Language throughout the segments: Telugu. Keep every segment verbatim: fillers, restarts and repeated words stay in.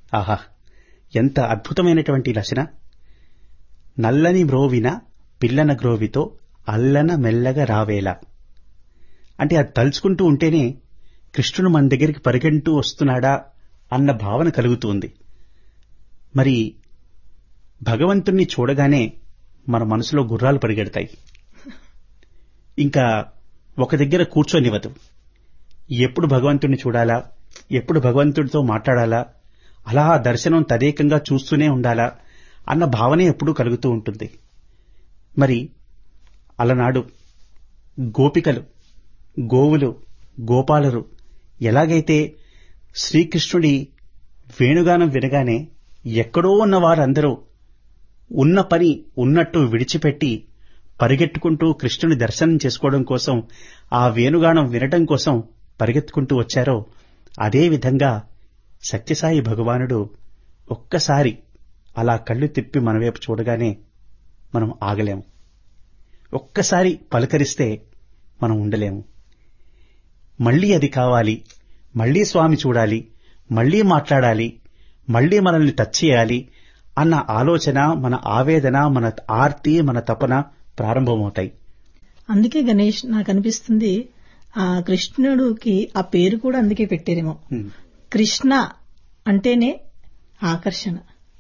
ఆహా, ఎంత అద్భుతమైనటువంటి రచన. నల్లని మ్రోవిన పిల్లన గ్రోవితో అల్లన మెల్లగా రావేలా. అంటే అది తలుచుకుంటూ ఉంటేనే కృష్ణుడు మన దగ్గరికి పరిగెంటూ వస్తున్నాడా అన్న భావన కలుగుతుంది. మరి భగవంతుణ్ణి చూడగానే మన మనసులో గుర్రాలు పరిగెడతాయి. ఇంకా ఒక దగ్గర కూర్చొనివ్వదు. ఎప్పుడు భగవంతుణ్ణి చూడాలా, ఎప్పుడు భగవంతుడితో మాట్లాడాలా, అలా దర్శనం తదేకంగా చూస్తూనే ఉండాలా అన్న భావనే ఎప్పుడూ కలుగుతూ ఉంటుంది. మరి అలనాడు గోపికలు, గోవులు, గోపాలురు ఎలాగైతే శ్రీకృష్ణుడి వేణుగానం వినగానే ఎక్కడో ఉన్న వారందరూ ఉన్న పని ఉన్నట్టు విడిచిపెట్టి పరిగెట్టుకుంటూ కృష్ణుని దర్శనం చేసుకోవడం కోసం, ఆ వేణుగానం వినటం కోసం పరిగెత్తుకుంటూ వచ్చారో, అదేవిధంగా సత్యసాయి భగవానుడు ఒక్కసారి అలా కళ్ళు తిప్పి మన వైపు చూడగానే మనం ఆగలేము. ఒక్కసారి పలకరిస్తే మనం ఉండలేము. మళ్లీ అది కావాలి, మళ్లీ స్వామి చూడాలి, మళ్లీ మాట్లాడాలి, మళ్లీ మనల్ని టచ్ చేయాలి అన్న ఆలోచన, మన ఆవేదన, మన ఆర్తి, మన తపన ప్రారంభమవుతాయి. అందుకే గణేష్ నాకు అనిపిస్తుంది, ఆ కృష్ణుడికి ఆ పేరు కూడా అందుకే పెట్టారేమో. కృష్ణ అంటేనే ఆకర్షణ.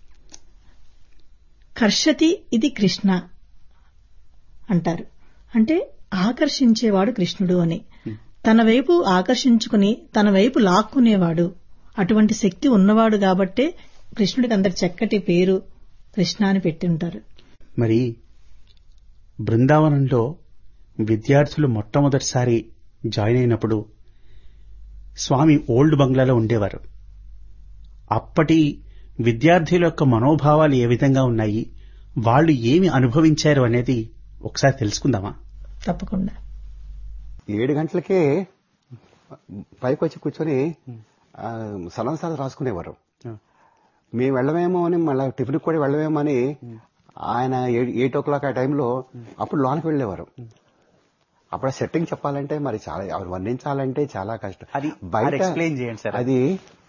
కర్షతి ఇది కృష్ణ అంటారు. అంటే ఆకర్షించేవాడు కృష్ణుడు అని. తన వైపు ఆకర్షించుకుని తన వైపు లాక్కునేవాడు, అటువంటి శక్తి ఉన్నవాడు కాబట్టే కృష్ణుడికి అందరి చక్కటి పేరు కృష్ణ అని పెట్టి ఉంటారు. మరి బృందావనంలో విద్యార్థులు మొట్టమొదటిసారి జాయిన్ అయినప్పుడు స్వామి ఓల్డ్ బంగ్లాలో ఉండేవారు. అప్పటి విద్యార్థుల యొక్క మనోభావాలు ఏ విధంగా ఉన్నాయి, వాళ్ళు ఏమి అనుభవించారు అనేది ఒకసారి తెలుసుకుందామా? తప్పకుండా. ఏడు గంటలకే పైకి వచ్చి కూర్చొని సలన్సాలు రాసుకునేవారు. మేము వెళ్ళమేమో అని, మళ్ళీ టిఫిన్కి కూడా వెళ్ళమేమో అని ఆయన ఎయిట్ ఓ క్లాక్ ఆ టైంలో అప్పుడు లోనికి వెళ్ళేవారు. అప్పుడు సెట్టింగ్ చెప్పాలంటే మరి చాలా ఎవరు వర్ణించాలంటే చాలా కష్టం. అది బయట ఎక్స్ప్లెయిన్ చేయండి సార్. అది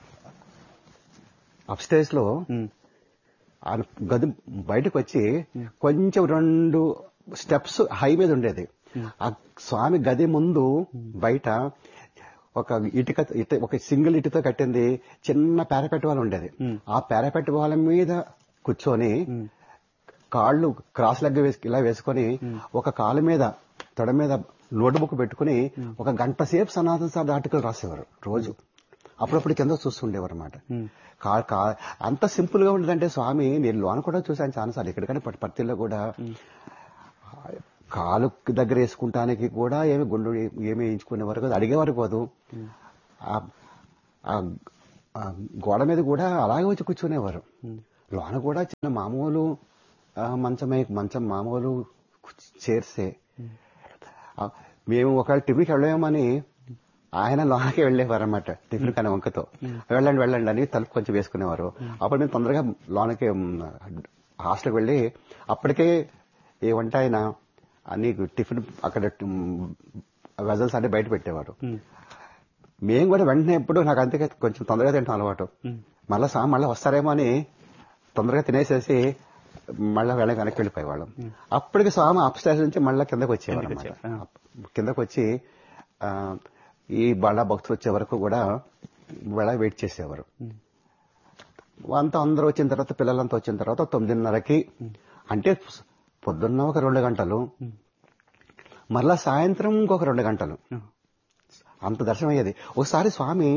అప్ స్టేజ్ లో గది బయటకు వచ్చి కొంచెం రెండు స్టెప్స్ హై మీద ఉండేది. ఆ స్వామి గది ముందు బయట ఒక ఇటుక ఒక సింగిల్ ఇటుతో కట్టింది చిన్న పారాపెట్ వాల్ ఉండేది. ఆ పారాపెట్ వాల్ మీద కూర్చొని కాళ్ళు క్రాస్ లెగ్ వేసి ఇలా వేసుకొని ఒక కాలు మీద తొడ మీద నోట్ బుక్ పెట్టుకుని ఒక గంట సేపు సనాతన సార్ ఆర్టికల్ రాసేవారు రోజు. అప్పుడప్పుడు కింద చూస్తుండేవారు అనమాట. అంత సింపుల్ గా ఉండదంటే స్వామి, నేను లోన కూడా చూశాను చాలాసార్లు, ఎక్కడికైనా పత్తిల్లో కూడా కాలు దగ్గర వేసుకుంటానికి కూడా ఏమి గుండు ఏమి వేయించుకునేవారు కాదు, అడిగేవారు కాదు. గోడ మీద కూడా అలాగే వచ్చి కూర్చునేవారు. లోన కూడా చిన్న మామూలు మంచమే, మంచం మామూలు చేర్సే. మేము ఒకవేళ టిఫిన్కి వెళ్ళామని ఆయన లోనకి వెళ్లేవారు అనమాట. టిఫిన్ కానీ వంకతో వెళ్ళండి వెళ్ళండి అని తలుపు కొంచెం వేసుకునేవారు. అప్పుడు మేము తొందరగా లోనకి హాస్టల్కి వెళ్ళి అప్పటికే ఏ వంట అయినా నీకు టిఫిన్ అక్కడ వెజల్స్ అంటే బయట పెట్టేవారు. మేము కూడా వెంటనే ఎప్పుడు నాకు అంతే కొంచెం తొందరగా తింటాం అలవాటు. మళ్ళీ సా మళ్ళీ వస్తారేమో అని తొందరగా తినేసేసి మళ్ళీ వెళ్ళ వెనక్కి వెళ్ళిపోయేవాళ్ళం. అప్పటికి స్వామి అప్ స్టేజ్ నుంచి మళ్ళీ కిందకు వచ్చేవారు అనమాట. కిందకు వచ్చి ఈ బాళ భక్తులు వచ్చే వరకు కూడా వెళ్ళ వెయిట్ చేసేవారు. అంతా అందరూ వచ్చిన తర్వాత, పిల్లలంతా వచ్చిన తర్వాత తొమ్మిదిన్నరకి, అంటే పొద్దున్న ఒక రెండు గంటలు, మళ్ళా సాయంత్రం ఇంకొక రెండు గంటలు అంత దర్శనం అయ్యేది. ఒకసారి స్వామి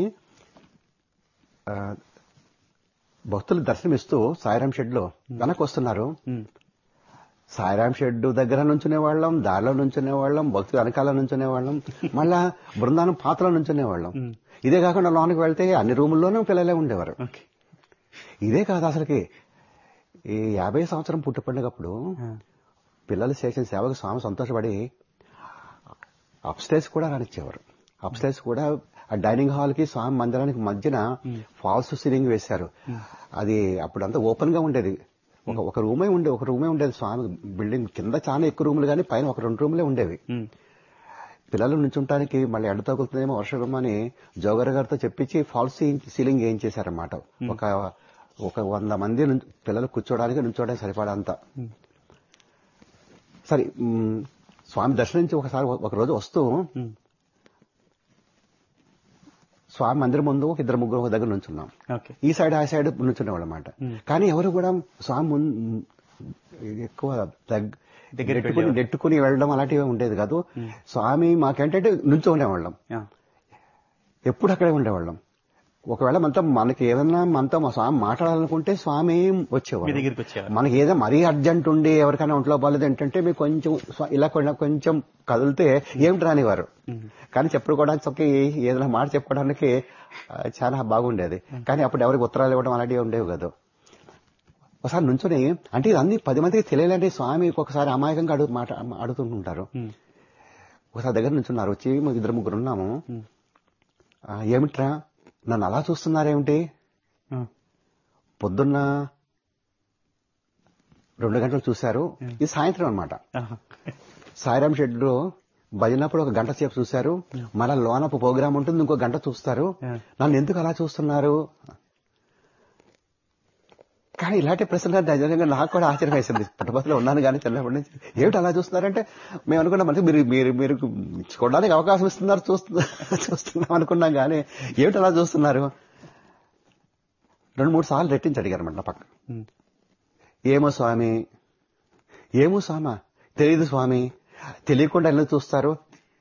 భక్తులు దర్శనమిస్తూ సాయిరాం షెడ్ లో వెనక్కి వస్తున్నారు. సాయిరాం షెడ్ దగ్గర నుంచునే వాళ్ళం, దారిలో నుంచునే వాళ్ళం, భక్తులు వెనకాల నుంచునే వాళ్ళం, మళ్ళా బృందానం పాత్రలో నుంచునే వాళ్ళం. ఇదే కాకుండా లోనికి వెళ్తే అన్ని రూముల్లోనూ పిల్లలే ఉండేవారు. ఇదే కాదు అసలుకి, ఈ యాభై సంవత్సరం పుట్టు పండుగప్పుడు పిల్లలు చేసిన సేవకు స్వామి సంతోషపడి అప్స్టేజ్ కూడా రానిచ్చేవారు. అప్స్టేజ్ కూడా ఆ డైనింగ్ హాల్ కి స్వామి మందిరానికి మధ్యన ఫాల్స్ సీలింగ్ వేశారు. అది అప్పుడంతా ఓపెన్ గా ఉండేది. ఒక ఒక రూమే ఉండే ఒక రూమే ఉండేది స్వామి బిల్డింగ్ కింద. చాలా ఎక్కువ రూములు కానీ పైన ఒక రెండు రూములే ఉండేవి. పిల్లలు నుంచుంటానికి మళ్ళీ ఎండ తగులుతుందేమో వర్షం అని జోగర్ గారితో చెప్పించి ఫాల్స్ సీలింగ్ ఏం చేశారన్నమాట. ఒక ఒక వంద మంది నుంచి పిల్లలు కూర్చోడానికి నుంచోడానికి సరిపడంత. సరే స్వామి దర్శనం నుంచి ఒకసారి ఒక రోజు వస్తూ స్వామి మందిరం ముందు ఒక ఇద్దరు ముగ్గురు ఒక దగ్గర నుంచున్నాం. ఈ సైడ్ ఆ సైడ్ నుంచునేవాళ్ళు అన్నమాట. కానీ ఎవరు కూడా స్వామి ఎక్కువ నెట్టుకుని నెట్టుకుని వెళ్ళడం అలాంటివి ఉండేది కాదు. స్వామి మాకేంటంటే నుంచో ఉండేవాళ్ళం, ఎప్పుడు అక్కడే ఉండేవాళ్ళం. ఒకవేళ మనతో మనకి ఏదన్నా మనతో మా స్వామి మాట్లాడాలనుకుంటే స్వామి వచ్చేవాడు. మనకి ఏదో మరీ అర్జెంట్ ఉండి ఎవరికైనా ఒంట్లో బాగాలేదు ఏంటంటే మీకు కొంచెం ఇలా కొంచెం కదిలితే ఏమిటి రానివారు. కానీ చెప్పుకోవడానికి ఏదైనా మాట చెప్పుకోవడానికి చాలా బాగుండేది. కానీ అప్పుడు ఎవరికి ఉత్తరాలు ఇవ్వడం అలాంటివి ఉండేవి కాదు. ఒకసారి నుంచొని అంటే అన్ని పది మందికి తెలియాలంటే స్వామి ఒకసారి అమాయకంగా అడుగు మాట అడుగుతుంటారు. ఒకసారి దగ్గర నుంచున్నారు, వచ్చి ఇద్దరు ముగ్గురు ఉన్నాము. ఏమిట్రా నన్ను అలా చూస్తున్నారేమిటి? పొద్దున్న రెండు గంటలు చూశారు, ఇది సాయంత్రం అనమాట. సాయిరాం షెడ్లో భజనప్పుడు ఒక గంట సేపు చూశారు, మళ్ళా లోన ప్రోగ్రామ్ ఉంటుంది ఇంకో గంట చూస్తారు, నన్ను ఎందుకు అలా చూస్తున్నారు? కానీ ఇలాంటి ప్రశ్నలు నిజంగా నాకు కూడా ఆశ్చర్యం వేసింది. పుట్టపతిలో ఉన్నాను కానీ చిన్నప్పటి నుంచి ఏమిటి అలా చూస్తున్నారంటే మేము అనుకున్నాం అంటే మీరు మీరు మీరు చూడడానికి అవకాశం ఇస్తున్నారు చూస్తున్నాం అనుకున్నాం కానీ ఏమిటి అలా చూస్తున్నారు? రెండు మూడు సార్లు రెట్టించి అడిగారన్నమాట పక్క. ఏమో స్వామి, ఏమో స్వామి తెలియదు స్వామి, తెలియకుండా ఎందుకు చూస్తారు?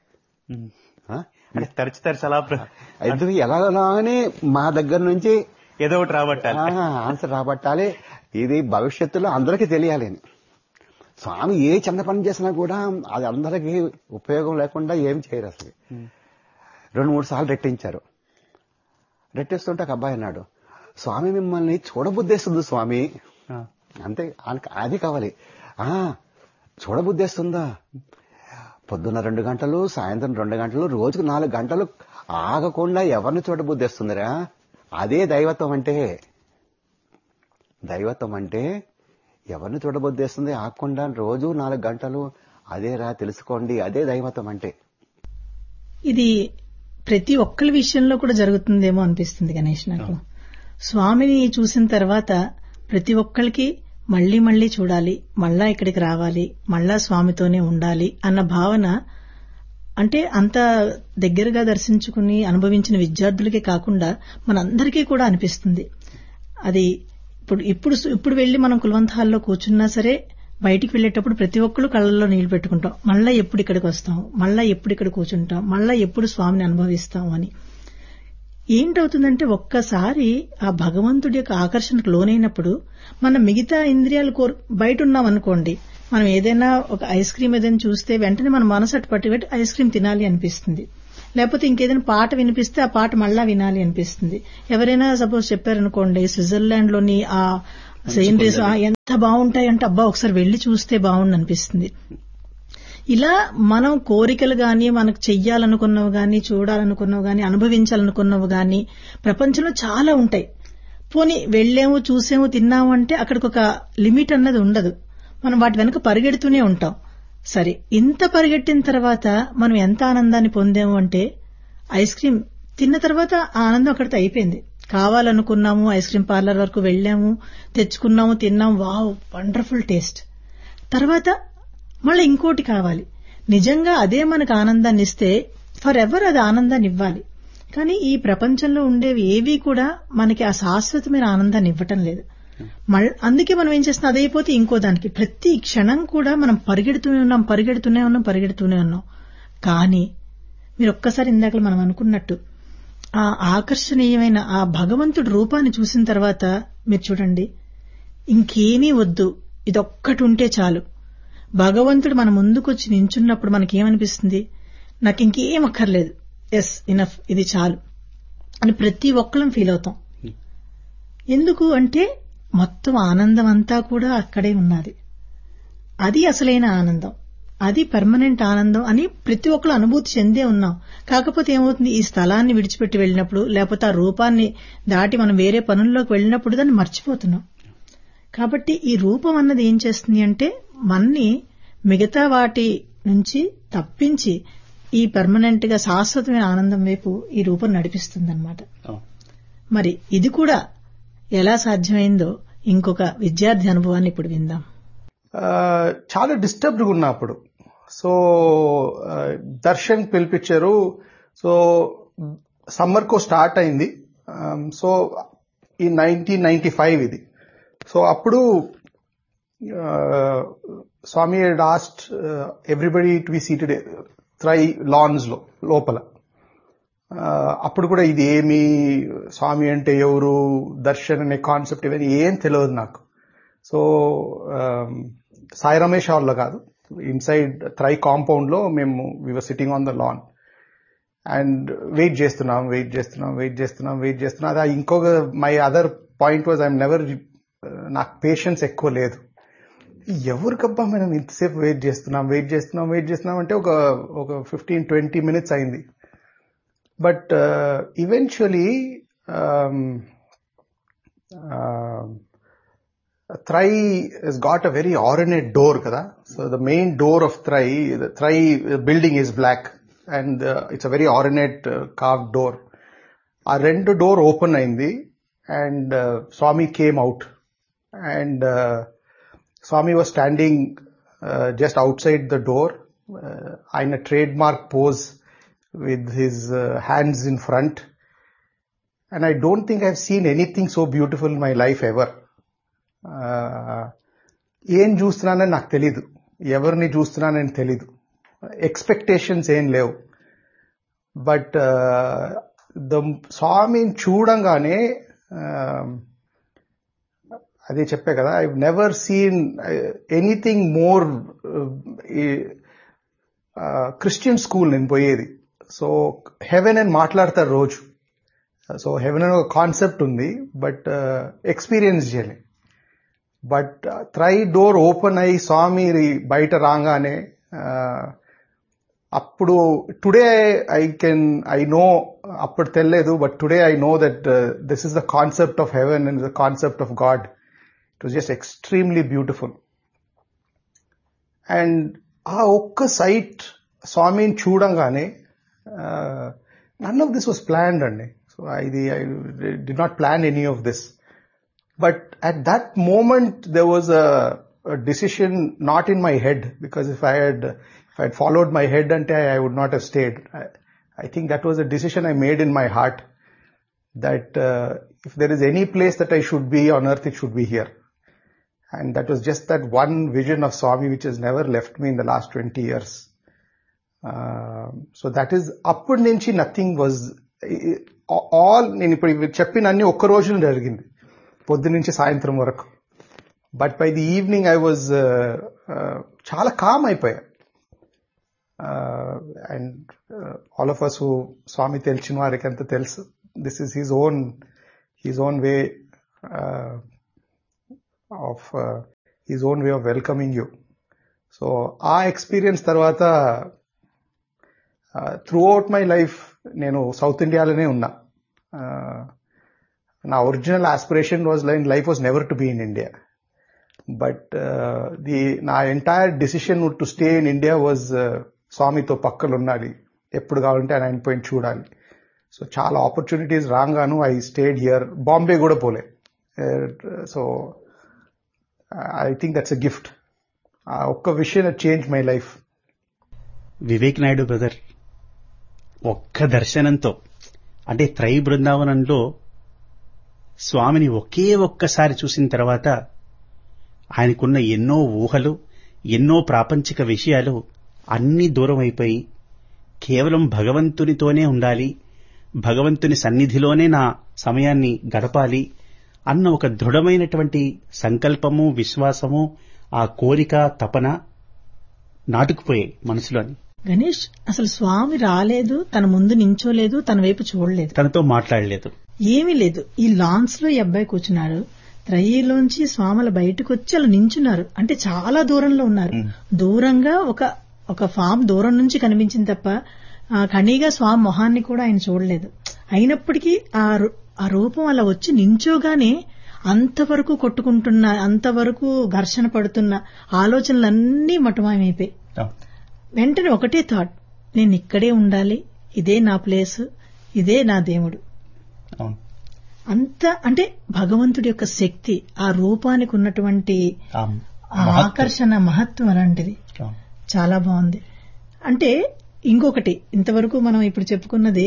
తరచు తరచు అలా ఎందుకు ఎలాగనే మా దగ్గర నుంచి ఏదో ఒకటి రాబట్టాలి, ఆన్సర్ రాబట్టాలి, ఇది భవిష్యత్తులో అందరికీ తెలియాలి అని. స్వామి ఏ చిన్న పని చేసినా కూడా అది అందరికీ ఉపయోగం లేకుండా ఏం చేయరు అసలు. రెండు మూడు సార్లు రెట్టించారు. రెట్టిస్తుంటే ఒక అబ్బాయి అన్నాడు, స్వామి మిమ్మల్ని చూడబుద్దేస్తుంది స్వామి. అంతే, అది కావాలి. ఆ చూడబుద్దేస్తుందా? పొద్దున్న రెండు గంటలు సాయంత్రం రెండు గంటలు రోజుకు నాలుగు గంటలు ఆగకుండా ఎవరిని చూడబుద్దేస్తుందిరా? అదే దైవత్వం అంటే. దైవత్వం అంటే ఎవరిని చూడబుద్దేస్తుంది ఆగకుండా రోజు నాలుగు గంటలు, అదేరా తెలుసుకోండి, అదే దైవత్వం అంటే. ఇది ప్రతి ఒక్కరి విషయంలో కూడా జరుగుతుందేమో అనిపిస్తుంది గణేష్ నాకు. స్వామిని చూసిన తర్వాత ప్రతి ఒక్కరికి మళ్లీ మళ్లీ చూడాలి, మళ్ళా ఇక్కడికి రావాలి, మళ్ళా స్వామితోనే ఉండాలి అన్న భావన అంటే అంత దగ్గరగా దర్శించుకుని అనుభవించిన విద్యార్థులకే కాకుండా మనందరికీ కూడా అనిపిస్తుంది. అది ఇప్పుడు ఇప్పుడు ఇప్పుడు వెళ్లి మనం కుల్వంత్ హాల్లో కూర్చున్నా సరే బయటికి వెళ్లేటప్పుడు ప్రతి ఒక్కరు కళ్ళల్లో నీళ్లు పెట్టుకుంటాం, మళ్ళా ఎప్పుడు ఇక్కడికి వస్తాం, మళ్ళా ఎప్పుడు ఇక్కడ కూర్చుంటాం, మళ్ళా ఎప్పుడు స్వామిని అనుభవిస్తాం అని. ఏంటవుతుందంటే ఒక్కసారి ఆ భగవంతుడి యొక్క ఆకర్షణకు లోనైనప్పుడు మన మిగతా ఇంద్రియాలు కోరు బయట ఉన్నాం అనుకోండి, మనం ఏదైనా ఒక ఐస్ క్రీమ్ ఏదైనా చూస్తే వెంటనే మన మనసు అటు పట్టుబెట్టి ఐస్ క్రీమ్ తినాలి అనిపిస్తుంది. లేకపోతే ఇంకేదైనా పాట వినిపిస్తే ఆ పాట మళ్ళా వినాలి అనిపిస్తుంది. ఎవరైనా సపోజ్ చెప్పారనుకోండి స్విట్జర్లాండ్ లోని ఆ సీనరీస్ ఎంత బాగుంటాయంటే అబ్బా ఒకసారి వెళ్లి చూస్తే బాగుండు అనిపిస్తుంది. ఇలా మనం కోరికలు గాని, మనకు చెయ్యాలనుకున్నవి గాని, చూడాలనుకున్నవి గాని, అనుభవించాలనుకున్నవి గాని ప్రపంచంలో చాలా ఉంటాయి. పోనీ వెళ్లేము, చూసేము, తిన్నాము అంటే అక్కడికి ఒక లిమిట్ అన్నది ఉండదు. మనం వాటి వెనక పరిగెడుతూనే ఉంటాం. సరే, ఇంత పరిగెట్టిన తర్వాత మనం ఎంత ఆనందాన్ని పొందాము అంటే ఐస్ క్రీమ్ తిన్న తర్వాత ఆ ఆనందం అక్కడితో అయిపోయింది. కావాలనుకున్నాము, ఐస్ క్రీమ్ పార్లర్ వరకు వెళ్లాము, తెచ్చుకున్నాము, తిన్నాము, వావ్ వండర్ఫుల్ టేస్ట్. తర్వాత మళ్ళీ ఇంకోటి కావాలి. నిజంగా అదే మనకు ఆనందాన్ని ఇస్తే ఫర్ ఎవర్ అది ఆనందాన్ని ఇవ్వాలి. కానీ ఈ ప్రపంచంలో ఉండేవి ఏవి కూడా మనకి ఆ శాశ్వతమైన ఆనందాన్ని ఇవ్వటం లేదు. అందుకే మనం ఏం చేస్తున్నాం, అదైపోతే ఇంకో దానికి ప్రతి క్షణం కూడా మనం పరిగెడుతూనే ఉన్నాం పరిగెడుతూనే ఉన్నాం పరిగెడుతూనే ఉన్నాం కానీ మీరు ఒక్కసారి ఇందాక మనం అనుకున్నట్టు ఆ ఆకర్షణీయమైన ఆ భగవంతుడి రూపాన్ని చూసిన తర్వాత మీరు చూడండి, ఇంకేమీ వద్దు, ఇదొక్కటి ఉంటే చాలు. భగవంతుడు మన ముందుకొచ్చి నించున్నప్పుడు మనకేమనిపిస్తుంది, నాకు ఇంకేం అక్కర్లేదు, ఎస్ ఇనఫ్, ఇది చాలు అని ప్రతి ఒక్కళ్ళం ఫీల్ అవుతాం. ఎందుకు అంటే మొత్తం ఆనందం అంతా కూడా అక్కడే ఉన్నది. అది అసలైన ఆనందం, అది పర్మనెంట్ ఆనందం అని ప్రతి ఒక్కరు అనుభూతి చెందే ఉన్నాం. కాకపోతే ఏమవుతుంది, ఈ స్థలాన్ని విడిచిపెట్టి వెళ్ళినప్పుడు లేకపోతే ఆ రూపాన్ని దాటి మనం వేరే పనుల్లోకి వెళ్ళినప్పుడు దాన్ని మర్చిపోతున్నాం. కాబట్టి ఈ రూపం అన్నది ఏం చేస్తుంది అంటే మన్ని మిగతా వాటి నుంచి తప్పించి ఈ పర్మనెంట్ గా శాశ్వతమైన ఆనందం వైపు ఈ రూపం నడిపిస్తుందన్నమాట. మరి ఇది కూడా ఎలా సాధ్యమైందో ఇంకొక విద్యార్థి అనుభవాన్ని ఇప్పుడు విందాం. చాలా డిస్టర్బ్డ్గా ఉన్నా అప్పుడు. సో దర్శన్ పిలిపించారు. సో సమ్మర్ కో స్టార్ట్ అయింది. సో ఈ నైన్టీన్ నైన్టీ ఫైవ్ ఇది. సో అప్పుడు స్వామి head asked everybody to be seated త్రై lance లో లోపల. అప్పుడు కూడా ఇది ఏమి, స్వామి అంటే ఎవరు, దర్శన్ అనే కాన్సెప్ట్ ఇవన్నీ ఏం తెలియదు నాకు. సో సాయి రమేష్ హాల్లో కాదు, ఇన్సైడ్ త్రై కాంపౌండ్ లో మేము we're sitting on the lawn and wait చేస్తున్నాం వెయిట్ చేస్తున్నాం వెయిట్ చేస్తున్నాం వెయిట్ చేస్తున్నాం అది ఇంకొక my other point was I'm never, నాకు పేషెన్స్ ఎక్కువ లేదు. ఎవరికబ్బా మనం ఇంతసేపు వెయిట్ చేస్తున్నాం వెయిట్ చేస్తున్నాం వెయిట్ చేస్తున్నాం అంటే ఒక ఒక ఫిఫ్టీన్ ట్వంటీ మినిట్స్ అయింది. But eventually Thrai has got a very ornate door kada. So the main door of Thrai, the Thrai building is black and uh, it's a very ornate uh, carved door. Our rendu door open ayindi and uh, Swami came out and uh, Swami was standing uh, just outside the door uh, in a trademark pose with his uh, hands in front, and I don't think I've seen anything so beautiful in my life ever. ఏం చూస్తున్నానని నాకు తెలీదు, ఎవరిని చూస్తున్నానని తెలీదు, ఎక్స్పెక్టేషన్స్ ఏం లేవు. బట్ ద స్వామిని చూడంగానే అదే చెప్పే కదా, I never seen anything more. Christian school నేను పోయేది. సో హెవెన్ అని మాట్లాడతారు రోజు. సో హెవెన్ అని ఒక కాన్సెప్ట్ ఉంది, బట్ ఎక్స్పీరియన్స్ చేయలే. బట్ త్రై డోర్ ఓపెన్ అయ్యి స్వామి బయట రాగానే అప్పుడు today I can I know, అప్పుడు తెలియదు but today I know that this is the concept of heaven and the concept of God. It was just extremely beautiful. And ఆ ఒక్క సైట్ స్వామిని చూడంగానే none of this was planned అండి. సో ఇది I did not plan any of this. But at that moment, there was a, a decision not in my head, because if I had, if I had followed my head, I would not have stayed. I, I think that was a decision I made in my heart, that uh, if there is any place that I should be on earth, it should be here. And that was just that one vision of Swami which has never left me in the last twenty years. Uh, so that is, appadi nunchi nothing was, all, nenu ippudu cheppinanni okka roju jarigindi. పొద్దు నుంచి సాయంత్రం వరకు. But by the evening I was చాలా కామ్ అయిపోయా. And all of us who స్వామి తెలిసిన వారికి అంత తెలుసు, this is his own his own way of his own way of welcoming you. So ఆ ఎక్స్పీరియన్స్ తర్వాత త్రూ అవుట్ మై లైఫ్ నేను సౌత్ ఇండియాలోనే ఉన్నా. నా original aspiration was like life was never to be in India. But the నా entire decision to stay in India was స్వామితో పక్కలు ఉండాలి, ఎప్పుడు కావాలంటే ఆయన పోయి చూడాలి. సో చాలా opportunities రాగాను I stayed here. Bombay కూడా పోలే. So I think that's a gift. ఆ ఒక్క విషయం change my life. Vivek Naidu brother, ఒక్క దర్శనంతో అంటే త్రై బృందావనంలో స్వామిని ఒకే ఒక్కసారి చూసిన తర్వాత ఆయనకున్న ఎన్నో ఊహలు, ఎన్నో ప్రాపంచిక విషయాలు అన్నీ దూరం అయిపోయి కేవలం భగవంతునితోనే ఉండాలి, భగవంతుని సన్నిధిలోనే నా సమయాన్ని గడపాలి అన్న ఒక దృఢమైనటువంటి సంకల్పము, విశ్వాసము, ఆ కోరిక, తపన నాటుకుపోయాయి మనసులోని. గణేష్, అసలు స్వామి రాలేదు, తన ముందు నించోలేదు, తన వైపు చూడలేదు, తనతో మాట్లాడలేదు, ఏమీ లేదు. ఈ లాన్స్ లో ఈ అబ్బాయి కూర్చున్నారు. త్రయీలోంచి స్వాముల బయటకు వచ్చి అలా నించున్నారు. అంటే చాలా దూరంలో ఉన్నారు. దూరంగా ఒక ఒక ఫామ్ దూరం నుంచి కనిపించింది తప్ప ఖణిగా స్వామి మొహాన్ని కూడా ఆయన చూడలేదు. అయినప్పటికీ ఆ రూపం అలా వచ్చి నించోగానే అంతవరకు కొట్టుకుంటున్న, అంతవరకు ఘర్షణ పడుతున్న ఆలోచనలన్నీ మటుమాయమైపోయి వెంటనే ఒకటే థాట్, నేను ఇక్కడే ఉండాలి, ఇదే నా ప్లేస్, ఇదే నా దేవుడు. అంత అంటే భగవంతుడి యొక్క శక్తి, ఆ రూపానికి ఉన్నటువంటి ఆ ఆ ఆకర్షణ మహత్వం అలాంటిది. చాలా బాగుంది. అంటే ఇంకొకటి ఇంతవరకు మనం ఇప్పుడు చెప్పుకున్నది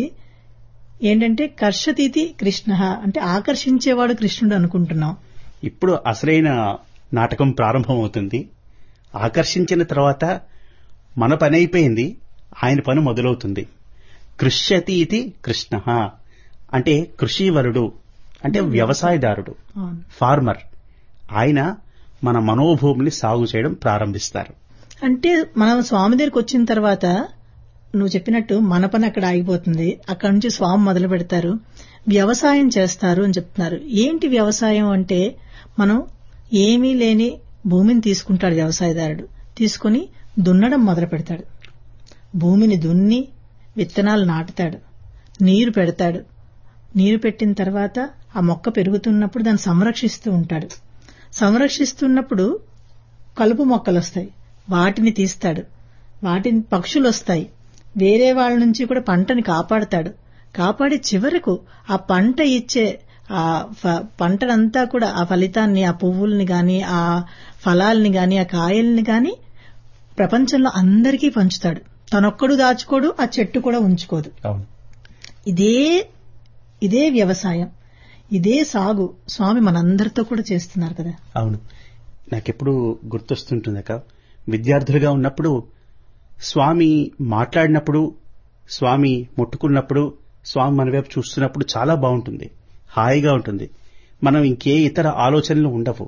ఏంటంటే కర్షతీతి కృష్ణ, అంటే ఆకర్షించేవాడు కృష్ణుడు అనుకుంటున్నాం. ఇప్పుడు అసలైన నాటకం ప్రారంభమవుతుంది. ఆకర్షించిన తర్వాత మన పని అయిపోయింది, ఆయన పని మొదలవుతుంది. కృష్యతి ఇది కృష్ణ అంటే కృషివరుడు, అంటే వ్యవసాయదారుడు, అవును. ఫార్మర్. ఆయన మన మనోభూమిని సాగు చేయడం ప్రారంభిస్తారు. అంటే మనం స్వామి దగ్గరికి వచ్చిన తర్వాత నువ్వు చెప్పినట్టు మన పని అక్కడ ఆగిపోతుంది. అక్కడ నుంచి స్వామి మొదలు పెడతారు, వ్యవసాయం చేస్తారు అని చెప్తున్నారు. ఏంటి వ్యవసాయం అంటే, మనం ఏమీ లేని భూమిని తీసుకుంటాడు వ్యవసాయదారుడు, తీసుకుని దున్నడం మొదలు పెడతాడు. భూమిని దున్ని విత్తనాలు నాటుతాడు, నీరు పెడతాడు. నీరు పెట్టిన తర్వాత ఆ మొక్క పెరుగుతున్నప్పుడు దాన్ని సంరక్షిస్తూ ఉంటాడు. సంరక్షిస్తున్నప్పుడు కలుపు మొక్కలు వస్తాయి, వాటిని తీస్తాడు. వాటిని పక్షులు వస్తాయి, వేరే వాళ్ళ నుంచి కూడా పంటని కాపాడతాడు. కాపాడి చివరకు ఆ పంట ఇచ్చే ఆ పంటనంతా కూడా, ఆ ఫలితాన్ని, ఆ పువ్వుల్ని గాని, ఆ ఫలాల్ని గాని, ఆ కాయల్ని గాని ప్రపంచంలో అందరికీ పంచుతాడు. తనొక్కడు దాచుకోడు, ఆ చెట్టు కూడా ఉంచుకోదు. ఇదే ఇదే వ్యవసాయం, ఇదే సాగు స్వామి మనందరితో కూడా చేస్తున్నారు కదా. అవును. నాకెప్పుడు గుర్తొస్తుంటుందక, విద్యార్థులుగా ఉన్నప్పుడు స్వామి మాట్లాడినప్పుడు, స్వామి ముట్టుకున్నప్పుడు, స్వామి మన వైపు చూస్తున్నప్పుడు చాలా బాగుంటుంది, హాయిగా ఉంటుంది. మనం ఇంకే ఇతర ఆలోచనలు ఉండవు.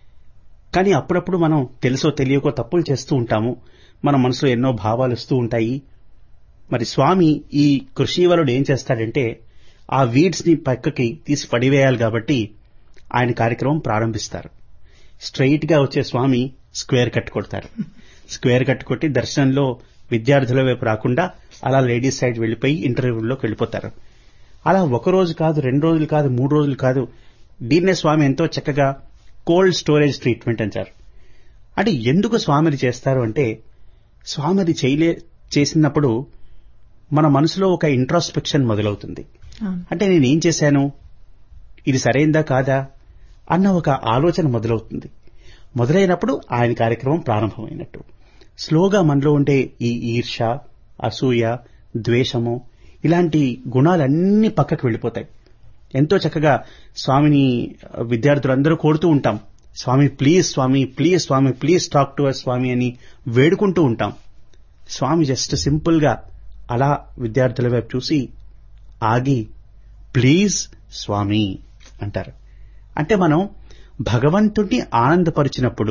కానీ అప్పుడప్పుడు మనం తెలుసో తెలియకో తప్పులు చేస్తూ ఉంటాము. మన మనసులో ఎన్నో భావాలు వస్తూ ఉంటాయి. మరి స్వామి ఈ కృషివలుడు ఏం చేస్తాడంటే, ఆ వీడ్స్ ని పక్కకి తీసి పడివేయాలి కాబట్టి ఆయన కార్యక్రమం ప్రారంభిస్తారు. స్ట్రైట్ గా వచ్చే స్వామి స్క్వేర్ కట్ కొడతారు. స్క్వేర్ కట్ కొట్టి దర్శనంలో విద్యార్థుల వైపు రాకుండా అలా లేడీస్ సైడ్ వెళ్లిపోయి ఇంటర్వ్యూలోకి వెళ్ళిపోతారు. అలా ఒక రోజు కాదు, రెండు రోజులు కాదు, మూడు రోజులు కాదు. దీన్నే స్వామి ఎంతో చక్కగా కోల్డ్ స్టోరేజ్ ట్రీట్మెంట్ అంటారు. అంటే ఎందుకు స్వామిని చేస్తారు అంటే, స్వామిది చేయలే చేసినప్పుడు మన మనసులో ఒక ఇంట్రాస్పెక్షన్ మొదలవుతుంది. అంటే నేనేం చేశాను, ఇది సరైందా కాదా అన్న ఒక ఆలోచన మొదలవుతుంది. మొదలైనప్పుడు ఆయన కార్యక్రమం ప్రారంభమైనట్టు. స్లోగా మనలో ఉండే ఈ ఈర్ష, అసూయ, ద్వేషము ఇలాంటి గుణాలన్నీ పక్కకు వెళ్ళిపోతాయి. ఎంతో చక్కగా స్వామిని విద్యార్థులందరూ కోరుతూ ఉంటాం, స్వామి please, Swamy please, Swamy please talk to us స్వామి అని వేడుకుంటూ ఉంటాం. స్వామి జస్ట్ సింపుల్ గా అలా విద్యార్థుల వైపు చూసి ఆగి ప్లీజ్ స్వామి అంటారు. అంటే మనం భగవంతుడిని ఆనందపరిచినప్పుడు,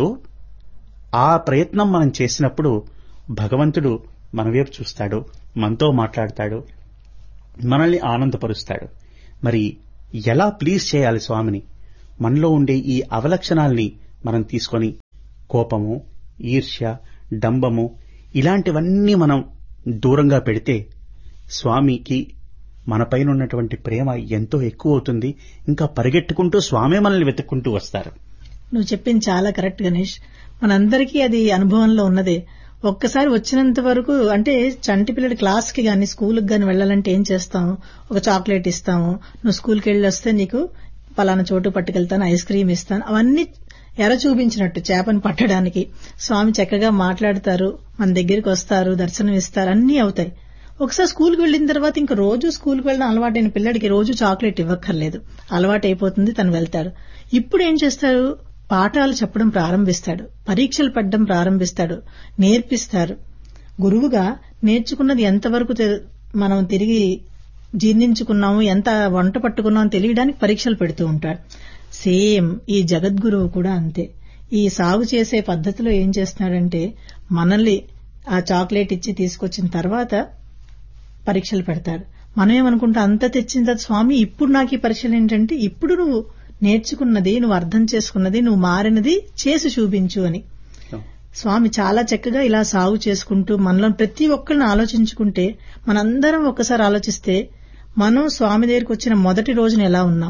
ఆ ప్రయత్నం మనం చేసినప్పుడు భగవంతుడు మన వైపు చూస్తాడు, మనతో మాట్లాడతాడు, మనల్ని ఆనందపరుస్తాడు. మరి ఎలా ప్లీజ్ చేయాలి స్వామిని? మనలో ఉండే ఈ అవలక్షణాల్ని మనం తీసుకొని కోపము, ఈర్ష్య, డంబము ఇలాంటివన్నీ మనం దూరంగా పెడితే స్వామికి మనపైన ఉన్నటువంటి ప్రేమ ఎంతో ఎక్కువ అవుతుంది. ఇంకా పరిగెట్టుకుంటూ స్వామే మనల్ని వెతుక్కుంటూ వస్తారు. నువ్వు చెప్పింది చాలా కరెక్ట్ గణేష్. మనందరికీ అది అనుభవంలో ఉన్నదే. ఒక్కసారి వచ్చినంత వరకు, అంటే చంటి పిల్లడి క్లాస్కి గాని స్కూల్కి గాని వెళ్ళాలంటే ఏం చేస్తాము, ఒక చాక్లెట్ ఇస్తాము, నువ్వు స్కూల్కి వెళ్ళి వస్తే నీకు పలానా చోటు పట్టుకెళ్తాను, ఐస్ క్రీమ్ ఇస్తాను, అవన్నీ ఎర చూపించినట్టు చేపను పట్టడానికి. స్వామి చక్కగా మాట్లాడతారు, మన దగ్గరికి వస్తారు, దర్శనం ఇస్తారు, అన్నీ అవుతాయి. ఒకసారి స్కూల్కి వెళ్ళిన తర్వాత ఇంకా రోజు స్కూల్కి వెళ్ళడం అలవాటైన పిల్లడికి రోజు చాక్లెట్ ఇవ్వక్కర్లేదు, అలవాటు అయిపోతుంది, తను వెళ్తాడు. ఇప్పుడు ఏం చేస్తారు, పాఠాలు చెప్పడం ప్రారంభిస్తాడు, పరీక్షలు పెట్టడం ప్రారంభిస్తాడు, నేర్పిస్తారు. గురువుగా నేర్చుకున్నది ఎంతవరకు మనం తిరిగి జీర్ణించుకున్నాము, ఎంత వంట పట్టుకున్నామో తెలియడానికి పరీక్షలు పెడుతూ ఉంటాడు. సేమ్ ఈ జగద్గురువు కూడా అంతే. ఈ సాగు చేసే పద్ధతిలో ఏం చేస్తున్నాడంటే, మనల్ని ఆ చాక్లెట్ ఇచ్చి తీసుకొచ్చిన తర్వాత పరీక్షలు పెడతాడు. మనం ఏమనుకుంటా, అంత తెచ్చిన తర్వాత స్వామి ఇప్పుడు నాకు ఈ పరీక్షలు ఏంటంటే, ఇప్పుడు నువ్వు నేర్చుకున్నది, నువ్వు అర్థం చేసుకున్నది, నువ్వు మారినది చేసి చూపించు అని. స్వామి చాలా చక్కగా ఇలా సాగు చేసుకుంటూ మనలో ప్రతి ఒక్కరిని ఆలోచించుకుంటే, మనందరం ఒక్కసారి ఆలోచిస్తే మనం స్వామి దగ్గరికి వచ్చిన మొదటి రోజున ఎలా ఉన్నాం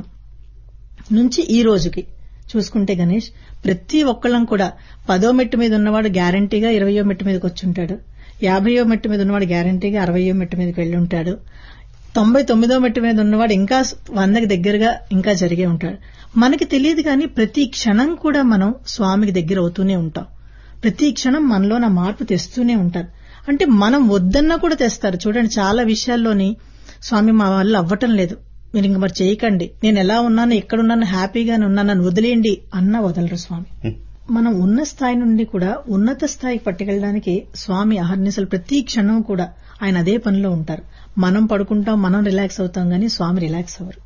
నుంచి ఈ రోజుకి చూసుకుంటే గణేష్, ప్రతి ఒక్కళ్ళం కూడా పదో మెట్టు మీద ఉన్నవాడు గ్యారంటీగా ఇరవయో మెట్టు మీదకి వచ్చి ఉంటాడు, యాభయో మెట్టు మీద ఉన్నవాడు గ్యారంటీగా అరవయో మెట్టు మీదకి వెళ్ళి ఉంటాడు. తొంభై తొమ్మిదో మెట్టు మీద ఉన్నవాడు ఇంకా వందకి దగ్గరగా ఇంకా జరిగే ఉంటాడు. మనకి తెలియదు కానీ ప్రతి క్షణం కూడా మనం స్వామికి దగ్గర అవుతూనే ఉంటాం. ప్రతి క్షణం మనలో నా మార్పు తెస్తూనే ఉంటారు. అంటే మనం వద్దన్నా కూడా తెస్తారు. చూడండి, చాలా విషయాల్లోని స్వామి మా వల్ల అవ్వటం లేదు, మీరు ఇంక మరి చేయకండి, నేను ఎలా ఉన్నాను, ఎక్కడున్నాను, హ్యాపీగానే ఉన్నాను, నన్ను వదిలేయండి అన్నా వదలరు స్వామి. మనం ఉన్న స్థాయి నుండి కూడా ఉన్నత స్థాయికి పట్టుకెళ్ళడానికి స్వామి అహర్నిశలు ప్రతి క్షణం కూడా ఆయన అదే పనిలో ఉంటారు. మనం పడుకుంటాం, మనం రిలాక్స్ అవుతాం, గానీ స్వామి రిలాక్స్ అవ్వరు.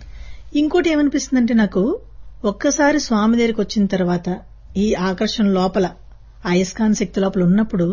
ఇంకోటి ఏమనిపిస్తుందంటే నాకు, ఒక్కసారి స్వామి దగ్గరికి వచ్చిన తర్వాత ఈ ఆకర్షణ లోపల, అయస్కాంత శక్తి లోపల ఉన్నప్పుడు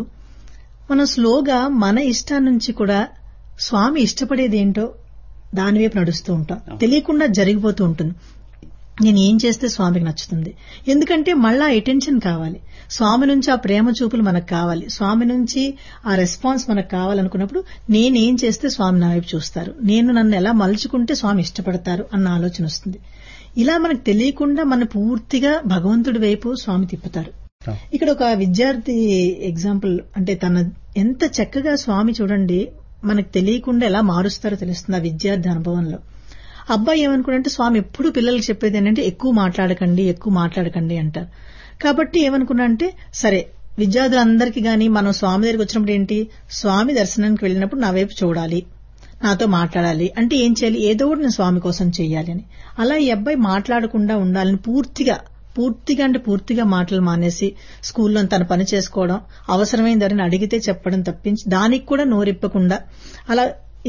మనం స్లోగా మన ఇష్టాన్ని నుంచి కూడా స్వామి ఇష్టపడేది ఏంటో దాని వైపు నడుస్తూ ఉంటాం. తెలియకుండా జరిగిపోతూ ఉంటుంది. నేను ఏం చేస్తే స్వామికి నచ్చుతుంది, ఎందుకంటే మళ్ళా అటెన్షన్ కావాలి, స్వామి నుంచి ఆ ప్రేమ చూపులు మనకు కావాలి, స్వామి నుంచి ఆ రెస్పాన్స్ మనకు కావాలనుకున్నప్పుడు నేనేం చేస్తే స్వామి నా వైపు చూస్తారు, నేను నన్ను ఎలా మలుచుకుంటే స్వామి ఇష్టపడతారు అన్న ఆలోచన వస్తుంది. ఇలా మనకు తెలియకుండా మన పూర్తిగా భగవంతుడి వైపు స్వామి తిప్పుతారు. ఇక్కడ ఒక విద్యార్థి ఎగ్జాంపుల్, అంటే తన ఎంత చక్కగా స్వామి చూడండి మనకు తెలియకుండా ఎలా మారుస్తారో తెలుస్తుంది ఆ విద్యార్థి అనుభవంలో. అబ్బాయి ఏమనుకుంటే స్వామి ఎప్పుడు పిల్లలకు చెప్పేది ఏంటంటే ఎక్కువ మాట్లాడకండి ఎక్కువ మాట్లాడకండి అంటారు. కాబట్టి ఏమనుకున్నా అంటే సరే విద్యార్థులందరికీ గాని మనం స్వామి దగ్గరికి వచ్చినప్పుడు ఏంటి, స్వామి దర్శనానికి వెళ్ళినప్పుడు నా వైపు చూడాలి, నాతో మాట్లాడాలి, అంటే ఏం చేయాలి, ఏదో ఒకటి నేను స్వామి కోసం చేయాలి అని. అలా ఈ అబ్బాయి మాట్లాడకుండా ఉండాలని పూర్తిగా పూర్తిగా అంటే పూర్తిగా మాటలు మానేసి స్కూల్లో తన పని చేసుకోవడం, అవసరమైన దారిని అడిగితే చెప్పడం తప్పించి దానికి కూడా నోరిప్పకుండా అలా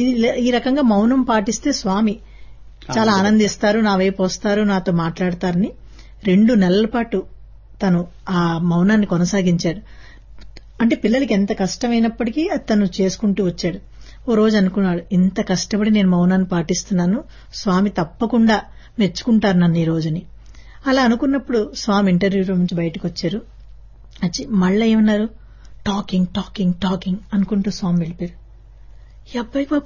ఈ రకంగా మౌనం పాటిస్తే స్వామి చాలా ఆనందిస్తారు, నా వైపు వస్తారు, నాతో మాట్లాడతారని రెండు నెలల పాటు తను ఆ మౌనాన్ని కొనసాగించాడు. అంటే పిల్లలకి ఎంత కష్టమైనప్పటికీ అది తను చేసుకుంటూ వచ్చాడు. ఓ రోజు అనుకున్నాడు, ఇంత కష్టపడి నేను మౌనాన్ని పాటిస్తున్నాను, స్వామి తప్పకుండా మెచ్చుకుంటారు నన్ను ఈ రోజుని. అలా అనుకున్నప్పుడు స్వామి ఇంటర్వ్యూ రూమ్ నుంచి బయటకు వచ్చారు. వచ్చి మళ్ళీ ఏమన్నారు, టాకింగ్ టాకింగ్ టాకింగ్ అనుకుంటూ స్వామి వెళ్ళిపోయారు. ఈ అబ్బాయి పాప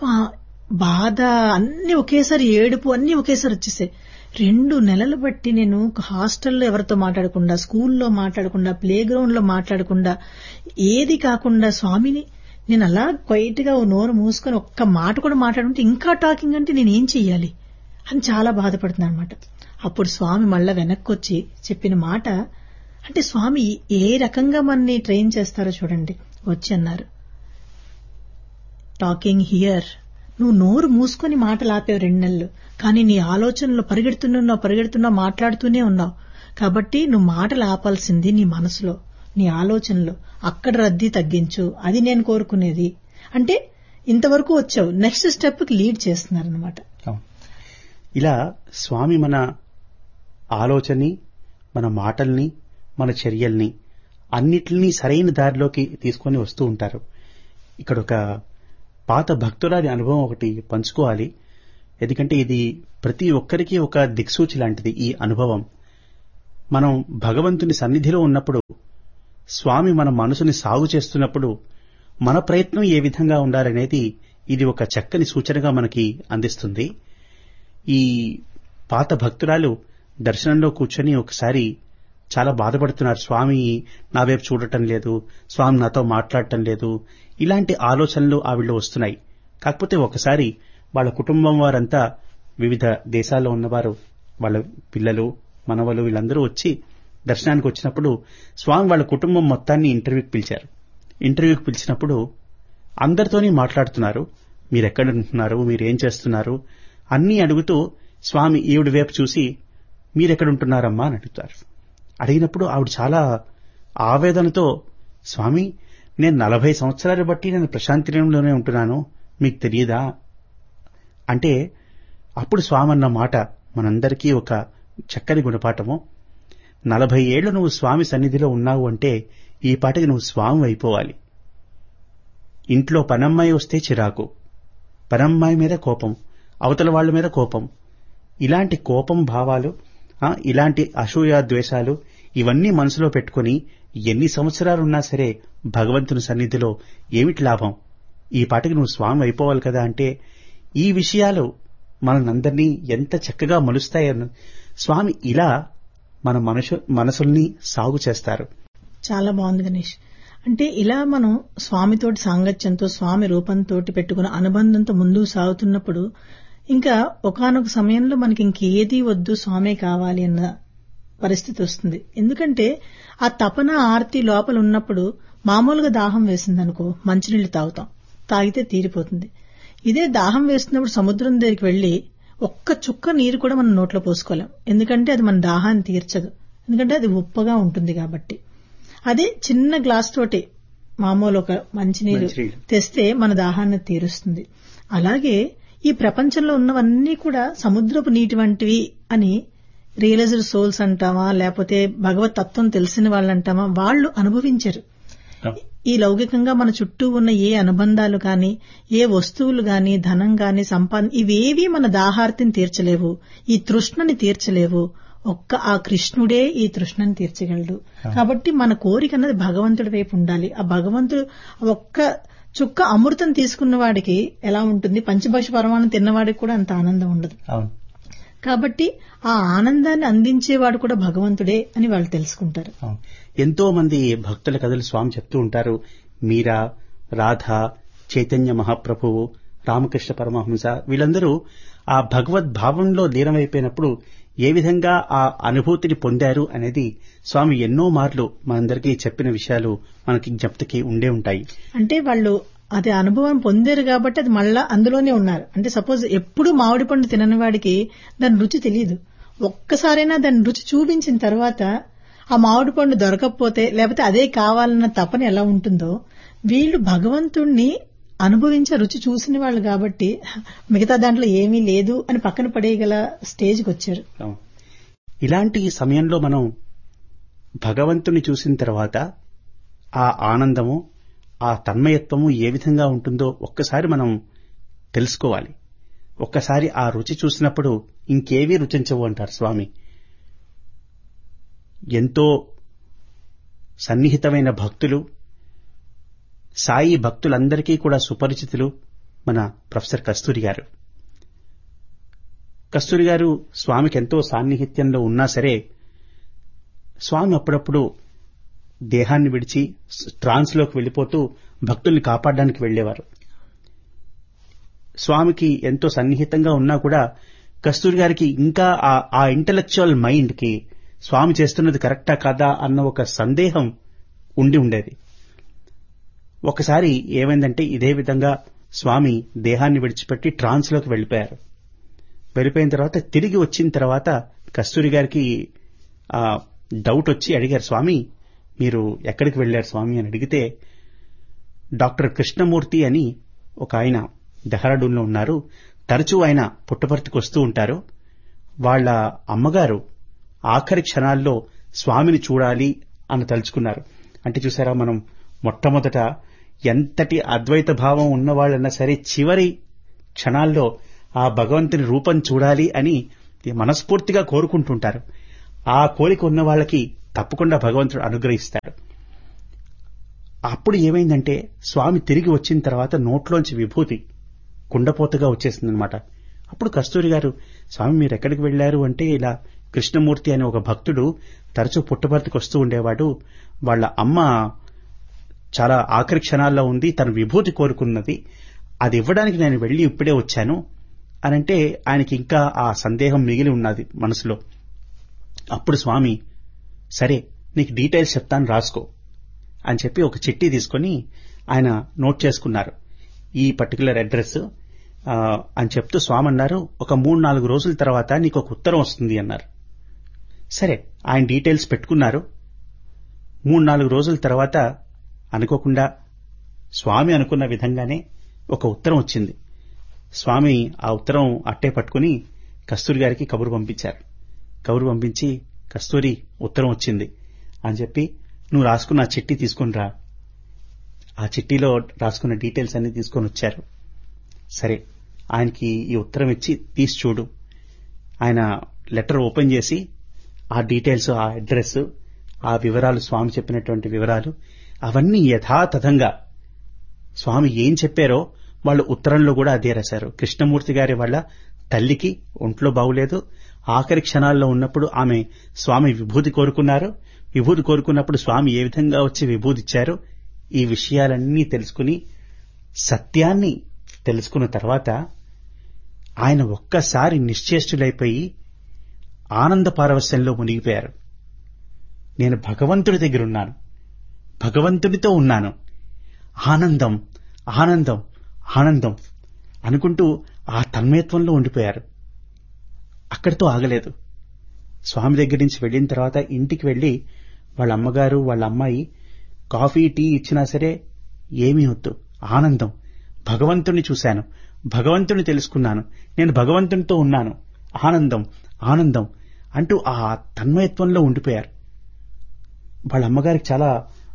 బాధ అన్ని ఒకేసారి, ఏడుపు అన్ని ఒకేసారి వచ్చేసాయి. రెండు నెలలు బట్టి నేను హాస్టల్లో ఎవరితో మాట్లాడకుండా, స్కూల్లో మాట్లాడకుండా, ప్లే గ్రౌండ్ లో మాట్లాడకుండా, ఏది కాకుండా స్వామిని నేను అలా క్వైట్ గా నోరు మూసుకొని ఒక్క మాట కూడా మాట్లాడుకుంటే ఇంకా టాకింగ్ అంటే నేనేం చెయ్యాలి అని చాలా బాధపడుతున్నాను అనమాట. అప్పుడు స్వామి మళ్ళా వెనక్కి వచ్చి చెప్పిన మాట, అంటే స్వామి ఏ రకంగా మనని ట్రైన్ చేస్తారో చూడండి. వచ్చి అన్నారు, టాకింగ్ హియర్, నువ్వు నోరు మూసుకొని మాటలు ఆపేవు రెండు నెలలు, కానీ నీ ఆలోచనలో పరిగెడుతున్నావు పరిగెడుతున్నావు మాట్లాడుతూనే ఉన్నావు. కాబట్టి నువ్వు మాటలు ఆపాల్సింది నీ మనసులో, నీ ఆలోచనలో, అక్కడ రద్దీ తగ్గించు, అది నేను కోరుకునేది. అంటే ఇంతవరకు వచ్చావు, నెక్స్ట్ స్టెప్ కి లీడ్ చేస్తున్నారనమాట. ఇలా స్వామి మన ఆలోచనని, మన మాటల్ని, మన చర్యల్ని అన్నిటినీ సరైన దారిలోకి తీసుకొని వస్తూ ఉంటారు. ఇక్కడ ఒక పాత భక్తురాలి అనుభవం ఒకటి పంచుకోవాలి. ఎందుకంటే ఇది ప్రతి ఒక్కరికి ఒక దిక్సూచి లాంటిది. ఈ అనుభవం మనం భగవంతుని సన్నిధిలో ఉన్నప్పుడు, స్వామి మన మనసుని సాగు చేస్తున్నప్పుడు మన ప్రయత్నం ఏ విధంగా ఉండాలనేది ఇది ఒక చక్కని సూచనగా మనకి అందిస్తుంది. ఈ పాత భక్తురాలు దర్శనంలో కూర్చొని ఒకసారి చాలా బాధపడుతున్నారు, స్వామి నా వైపు చూడటం లేదు, స్వామి నాతో మాట్లాడటం లేదు, ఇలాంటి ఆలోచనలు ఆవిడలో వస్తున్నాయి. కాకపోతే ఒకసారి వాళ్ళ కుటుంబం వారంతా, వివిధ దేశాల్లో ఉన్నవారు, వాళ్ళ పిల్లలు, మనవలు వీళ్ళందరూ వచ్చి దర్శనానికి వచ్చినప్పుడు స్వామి వాళ్ళ కుటుంబం మొత్తాన్ని ఇంటర్వ్యూకి పిలిచారు. ఇంటర్వ్యూకి పిలిచినప్పుడు అందరితోని మాట్లాడుతున్నారు, మీరెక్కడ ఉంటున్నారు, మీరేం చేస్తున్నారు అన్నీ అడుగుతూ స్వామి ఈవిడ వైపు చూసి మీరెక్కడుంటున్నారమ్మా అని అడుగుతారు. అడిగినప్పుడు ఆవిడ చాలా ఆవేదనతో, స్వామి నేను నలభై సంవత్సరాలు బట్టి నేను ప్రశాంతిలోనే ఉంటున్నాను, మీకు తెలియదా అంటే, అప్పుడు స్వామి అన్న మాట మనందరికీ ఒక చక్కని గుణపాఠము. నలభై ఏళ్లు నువ్వు స్వామి సన్నిధిలో ఉన్నావు అంటే ఈ పాటికి నువ్వు స్వామి అయిపోవాలి. ఇంట్లో పనమ్మాయి వస్తే చిరాకు, పనమ్మాయి మీద కోపం, అవతల వాళ్ల మీద కోపం, ఇలాంటి కోపం భావాలు, ఇలాంటి అసూయ ద్వేషాలు ఇవన్నీ మనసులో పెట్టుకుని ఎన్ని సంవత్సరాలున్నా సరే భగవంతుని సన్నిధిలో ఏమిటి లాభం, ఈ పాటికి నువ్వు స్వామి అయిపోవాలి కదా అంటే, ఈ విషయాలు మనందరినీ ఎంత చక్కగా మలుస్తాయని స్వామి ఇలా మన మనసు మనసుల్ని సాగు చేస్తారు. చాలా బాగుంది గణేష్. అంటే ఇలా మనం స్వామితోటి సాంగత్యంతో స్వామి రూపంతో పెట్టుకున్న అనుబంధంతో ముందుకు సాగుతున్నప్పుడు ఇంకా ఒకానొక సమయంలో మనకి ఇంకేదీ వద్దు, స్వామే కావాలి అన్న పరిస్థితి వస్తుంది. ఎందుకంటే ఆ తపన ఆర్తి లోపల ఉన్నప్పుడు మామూలుగా దాహం వేసిందనుకో మంచినీళ్లు తాగుతాం, తాగితే తీరిపోతుంది. ఇదే దాహం వేస్తున్నప్పుడు సముద్రం దగ్గరికి వెళ్లి ఒక్క చుక్క నీరు కూడా మనం నోట్లో పోసుకోలేం, ఎందుకంటే అది మన దాహాన్ని తీర్చదు, ఎందుకంటే అది ఉప్పగా ఉంటుంది కాబట్టి. అదే చిన్న గ్లాస్ తోటి మామూలు ఒక మంచినీరు తెస్తే మన దాహాన్ని తీరుస్తుంది. అలాగే ఈ ప్రపంచంలో ఉన్నవన్నీ కూడా సముద్రపు నీటి వంటివి అని రియలైజ్డ్ సోల్స్ అంటామా, లేకపోతే భగవత్ తత్వం తెలిసిన వాళ్ళు అంటామా, వాళ్ళు అనుభవించరు. ఈ లౌకికంగా మన చుట్టూ ఉన్న ఏ అనుబంధాలు గాని, ఏ వస్తువులు గాని, ధనం గాని, సంపాదన ఇవేవి మన దాహార్తిని తీర్చలేవు, ఈ తృష్ణని తీర్చలేవు. ఒక్క ఆ కృష్ణుడే ఈ తృష్ణని తీర్చగలడు. కాబట్టి మన కోరిక అన్నది భగవంతుడి వైపు ఉండాలి. ఆ భగవంతుడు ఒక్క చుక్క అమృతం తీసుకున్న వాడికి ఎలా ఉంటుంది, పంచభక్ష పరమాణం తిన్నవాడికి కూడా అంత ఆనందం ఉండదు. కాబట్టి ఆ ఆనందాన్ని అందించేవాడు కూడా భగవంతుడే అని వాళ్ళు తెలుసుకుంటారు. ఎంతో మంది భక్తుల కథలు స్వామి చెప్తూ ఉంటారు. మీరా, రాధ, చైతన్య మహాప్రభువు, రామకృష్ణ పరమహంస వీళ్ళందరూ ఆ భగవద్భావంలో లీనమైపోయినప్పుడు ఏ విధంగా ఆ అనుభూతిని పొందారు అనేది స్వామి ఎన్నో మార్లు మనందరికీ చెప్పిన విషయాలు మనకి జ్ఞప్తికి ఉండే ఉంటాయి. అంటే వాళ్ళు అది అనుభవం పొందారు కాబట్టి అది మళ్ళా అందులోనే ఉన్నారు. అంటే సపోజ్ ఎప్పుడు మామిడి పండు తినని వాడికి దాని రుచి తెలియదు. ఒక్కసారైనా దాని రుచి చూపించిన తర్వాత ఆ మామిడి పండు దొరకకపోతే లేకపోతే అదే కావాలన్న తపన ఎలా ఉంటుందో, వీళ్ళు భగవంతుణ్ణి అనుభవించే రుచి చూసిన వాళ్ళు కాబట్టి మిగతా దాంట్లో ఏమీ లేదు అని పక్కన పడేయగల స్టేజ్కి వచ్చారు. ఇలాంటి సమయంలో మనం భగవంతుని చూసిన తర్వాత ఆ ఆనందము, ఆ తన్మయత్వము ఏ విధంగా ఉంటుందో ఒక్కసారి మనం తెలుసుకోవాలి. ఒక్కసారి ఆ రుచి చూసినప్పుడు ఇంకేవీ రుచించవు అంటారు స్వామి. ఎంతో సన్నిహితమైన భక్తులు, సాయి భక్తులందరికీ కూడా సుపరిచితులు మన ప్రొఫెసర్ కస్తూరి గారు. కస్తూరి గారు స్వామికి ఎంతో సాన్నిహిత్యంలో ఉన్నా సరే స్వామి అప్పుడప్పుడు దేహాన్ని విడిచి ట్రాన్స్లోకి వెళ్లిపోతూ భక్తుల్ని కాపాడడానికి వెళ్లేవారు. స్వామికి ఎంతో సన్నిహితంగా ఉన్నా కూడా కస్తూరి గారికి ఇంకా ఆ ఇంటలెక్చువల్ మైండ్ కి స్వామి చేస్తున్నది కరెక్టా కాదా అన్న ఒక సందేహం ఉండి ఉండేది. ఒకసారి ఏమైందంటే ఇదే విధంగా స్వామి దేహాన్ని విడిచిపెట్టి ట్రాన్స్లోకి వెళ్లిపోయారు. వెళ్లిపోయిన తర్వాత తిరిగి వచ్చిన తర్వాత కస్తూరి గారికి డౌట్ వచ్చి అడిగారు, స్వామి మీరు ఎక్కడికి వెళ్లారు స్వామి అని అడిగితే, డాక్టర్ కృష్ణమూర్తి అని ఒక ఆయన డెహ్రాడూన్లో ఉన్నారు, తరచూ ఆయన పుట్టపర్తికి వస్తూ ఉంటారు, వాళ్ల అమ్మగారు ఆఖరి క్షణాల్లో స్వామిని చూడాలి అని తలుచుకున్నారు. అంటే చూసారా, మనం మొట్టమొదట ఎంతటి అద్వైత భావం ఉన్నవాళ్ళన్నా సరే చివరి క్షణాల్లో ఆ భగవంతుని రూపం చూడాలి అని మనస్ఫూర్తిగా కోరుకుంటుంటారు. ఆ కోరిక ఉన్న వాళ్ళకి తప్పకుండా భగవంతుడు అనుగ్రహిస్తాడు. అప్పుడు ఏమైందంటే స్వామి తిరిగి వచ్చిన తర్వాత నోట్లోంచి విభూతి కుండపోతగా వచ్చేసిందనమాట. అప్పుడు కస్తూరి గారు, స్వామి మీరు ఎక్కడికి వెళ్లారు అంటే, ఇలా కృష్ణమూర్తి అనే ఒక భక్తుడు తరచూ పుట్టపర్తికి వస్తూ ఉండేవాడు, వాళ్ళ అమ్మ చాలా ఆఖరి క్షణాల్లో ఉంది, తన విభూతి కోరుకున్నది, అది ఇవ్వడానికి నేను వెళ్లి ఇప్పుడే వచ్చాను అనంటే ఆయనకి ఇంకా ఆ సందేహం మిగిలి ఉన్నది మనసులో. అప్పుడు స్వామి, సరే నీకు డీటెయిల్స్ చెప్తాను రాసుకో అని చెప్పి ఒక చిట్టి తీసుకుని ఆయన నోట్ చేసుకున్నారు. ఈ పర్టికులర్ అడ్రస్ అని చెప్తూ స్వామి అన్నారు, ఒక మూడు నాలుగు రోజుల తర్వాత నీకు ఒక ఉత్తరం వస్తుంది అన్నారు. సరే ఆయన డీటెయిల్స్ పెట్టుకున్నారు. మూడు నాలుగు రోజుల తర్వాత అనుకోకుండా స్వామి అనుకున్న విధంగానే ఒక ఉత్తరం వచ్చింది. స్వామి ఆ ఉత్తరం అట్టే పట్టుకుని కస్తూరి గారికి కబురు పంపించారు. కబురు పంపించి, కస్తూరి ఉత్తరం వచ్చింది అని చెప్పి, నువ్వు రాసుకున్న ఆ చిట్టి తీసుకుని రా. ఆ చిట్టిలో రాసుకున్న డీటెయిల్స్ అన్ని తీసుకొని వచ్చారు. సరే ఆయనకి ఈ ఉత్తరం ఇచ్చి తీసి చూడు. ఆయన లెటర్ ఓపెన్ చేసి ఆ డీటెయిల్స్, ఆ అడ్రస్, ఆ వివరాలు, స్వామి చెప్పినటువంటి వివరాలు అవన్నీ యథాతథంగా స్వామి ఏం చెప్పారో వాళ్ళు ఉత్తరంలో కూడా అదే రాశారు. కృష్ణమూర్తి గారి వాళ్ళ తల్లికి ఒంట్లో బాగులేదు, ఆఖరి క్షణాల్లో ఉన్నప్పుడు ఆమె స్వామి విభూతి కోరుకున్నారు, విభూతి కోరుకున్నప్పుడు స్వామి ఏ విధంగా వచ్చి విభూతి ఇచ్చారు, ఈ విషయాలన్నీ తెలుసుకుని సత్యాన్ని తెలుసుకున్న తర్వాత ఆయన ఒక్కసారి నిశ్చేష్టులైపోయి ఆనంద పారవశ్యంలో మునిగిపోయారు. నేను భగవంతుడి దగ్గరున్నాను, భగవంతుడితో ఉన్నాను, ఆనందం ఆనందం ఆనందం అనుకుంటూ ఆ తన్మయత్వంలో ఉండిపోయారు. అక్కడితో ఆగలేదు. స్వామి దగ్గర నుంచి వెళ్ళిన తర్వాత ఇంటికి వెళ్లి వాళ్ళ అమ్మగారు వాళ్ళ అమ్మాయి కాఫీ టీ ఇచ్చినా సరే ఏమీ వద్దు, ఆనందం, భగవంతుణ్ణి చూశాను, భగవంతుని తెలుసుకున్నాను, నేను భగవంతునితో ఉన్నాను, ఆనందం ఆనందం అంటూ ఆ తన్మయత్వంలో ఉండిపోయారు. వాళ్ళ అమ్మగారికి చాలా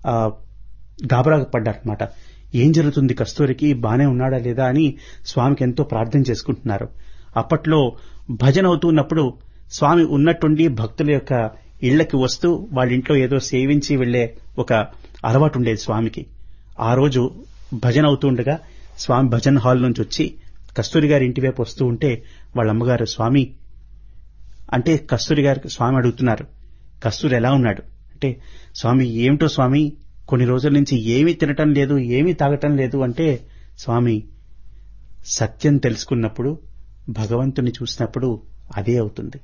గాబరా పడ్డారనమాట. ఏం జరుగుతుంది, కస్తూరికి బానే ఉన్నాడా లేదా అని స్వామికి ఎంతో ప్రార్థన చేసుకుంటున్నారు. అప్పట్లో భజన అవుతున్నప్పుడు స్వామి ఉన్నట్టుండి భక్తుల యొక్క ఇళ్లకి వస్తూ వాళ్ళ ఇంట్లో ఏదో సేవించి వెళ్లే ఒక అలవాటు ఉండేది స్వామికి. ఆ రోజు భజన అవుతుండగా స్వామి భజన్ హాల్ నుంచి వచ్చి కస్తూరి గారి ఇంటి వైపు వస్తూ ఉంటే వాళ్ళ అమ్మగారు స్వామి అంటే కస్తూరి గారికి స్వామి అడుగుతున్నారు, కస్తూరి ఎలా ఉన్నాడు అంటే, స్వామి ఏమిటో స్వామి కొన్ని రోజుల నుంచి ఏమీ తినటం లేదు, ఏమీ తాగటం లేదు అంటే, స్వామి సత్యం తెలుసుకున్నప్పుడు భగవంతుని చూసినప్పుడు అదే అవుతుంది,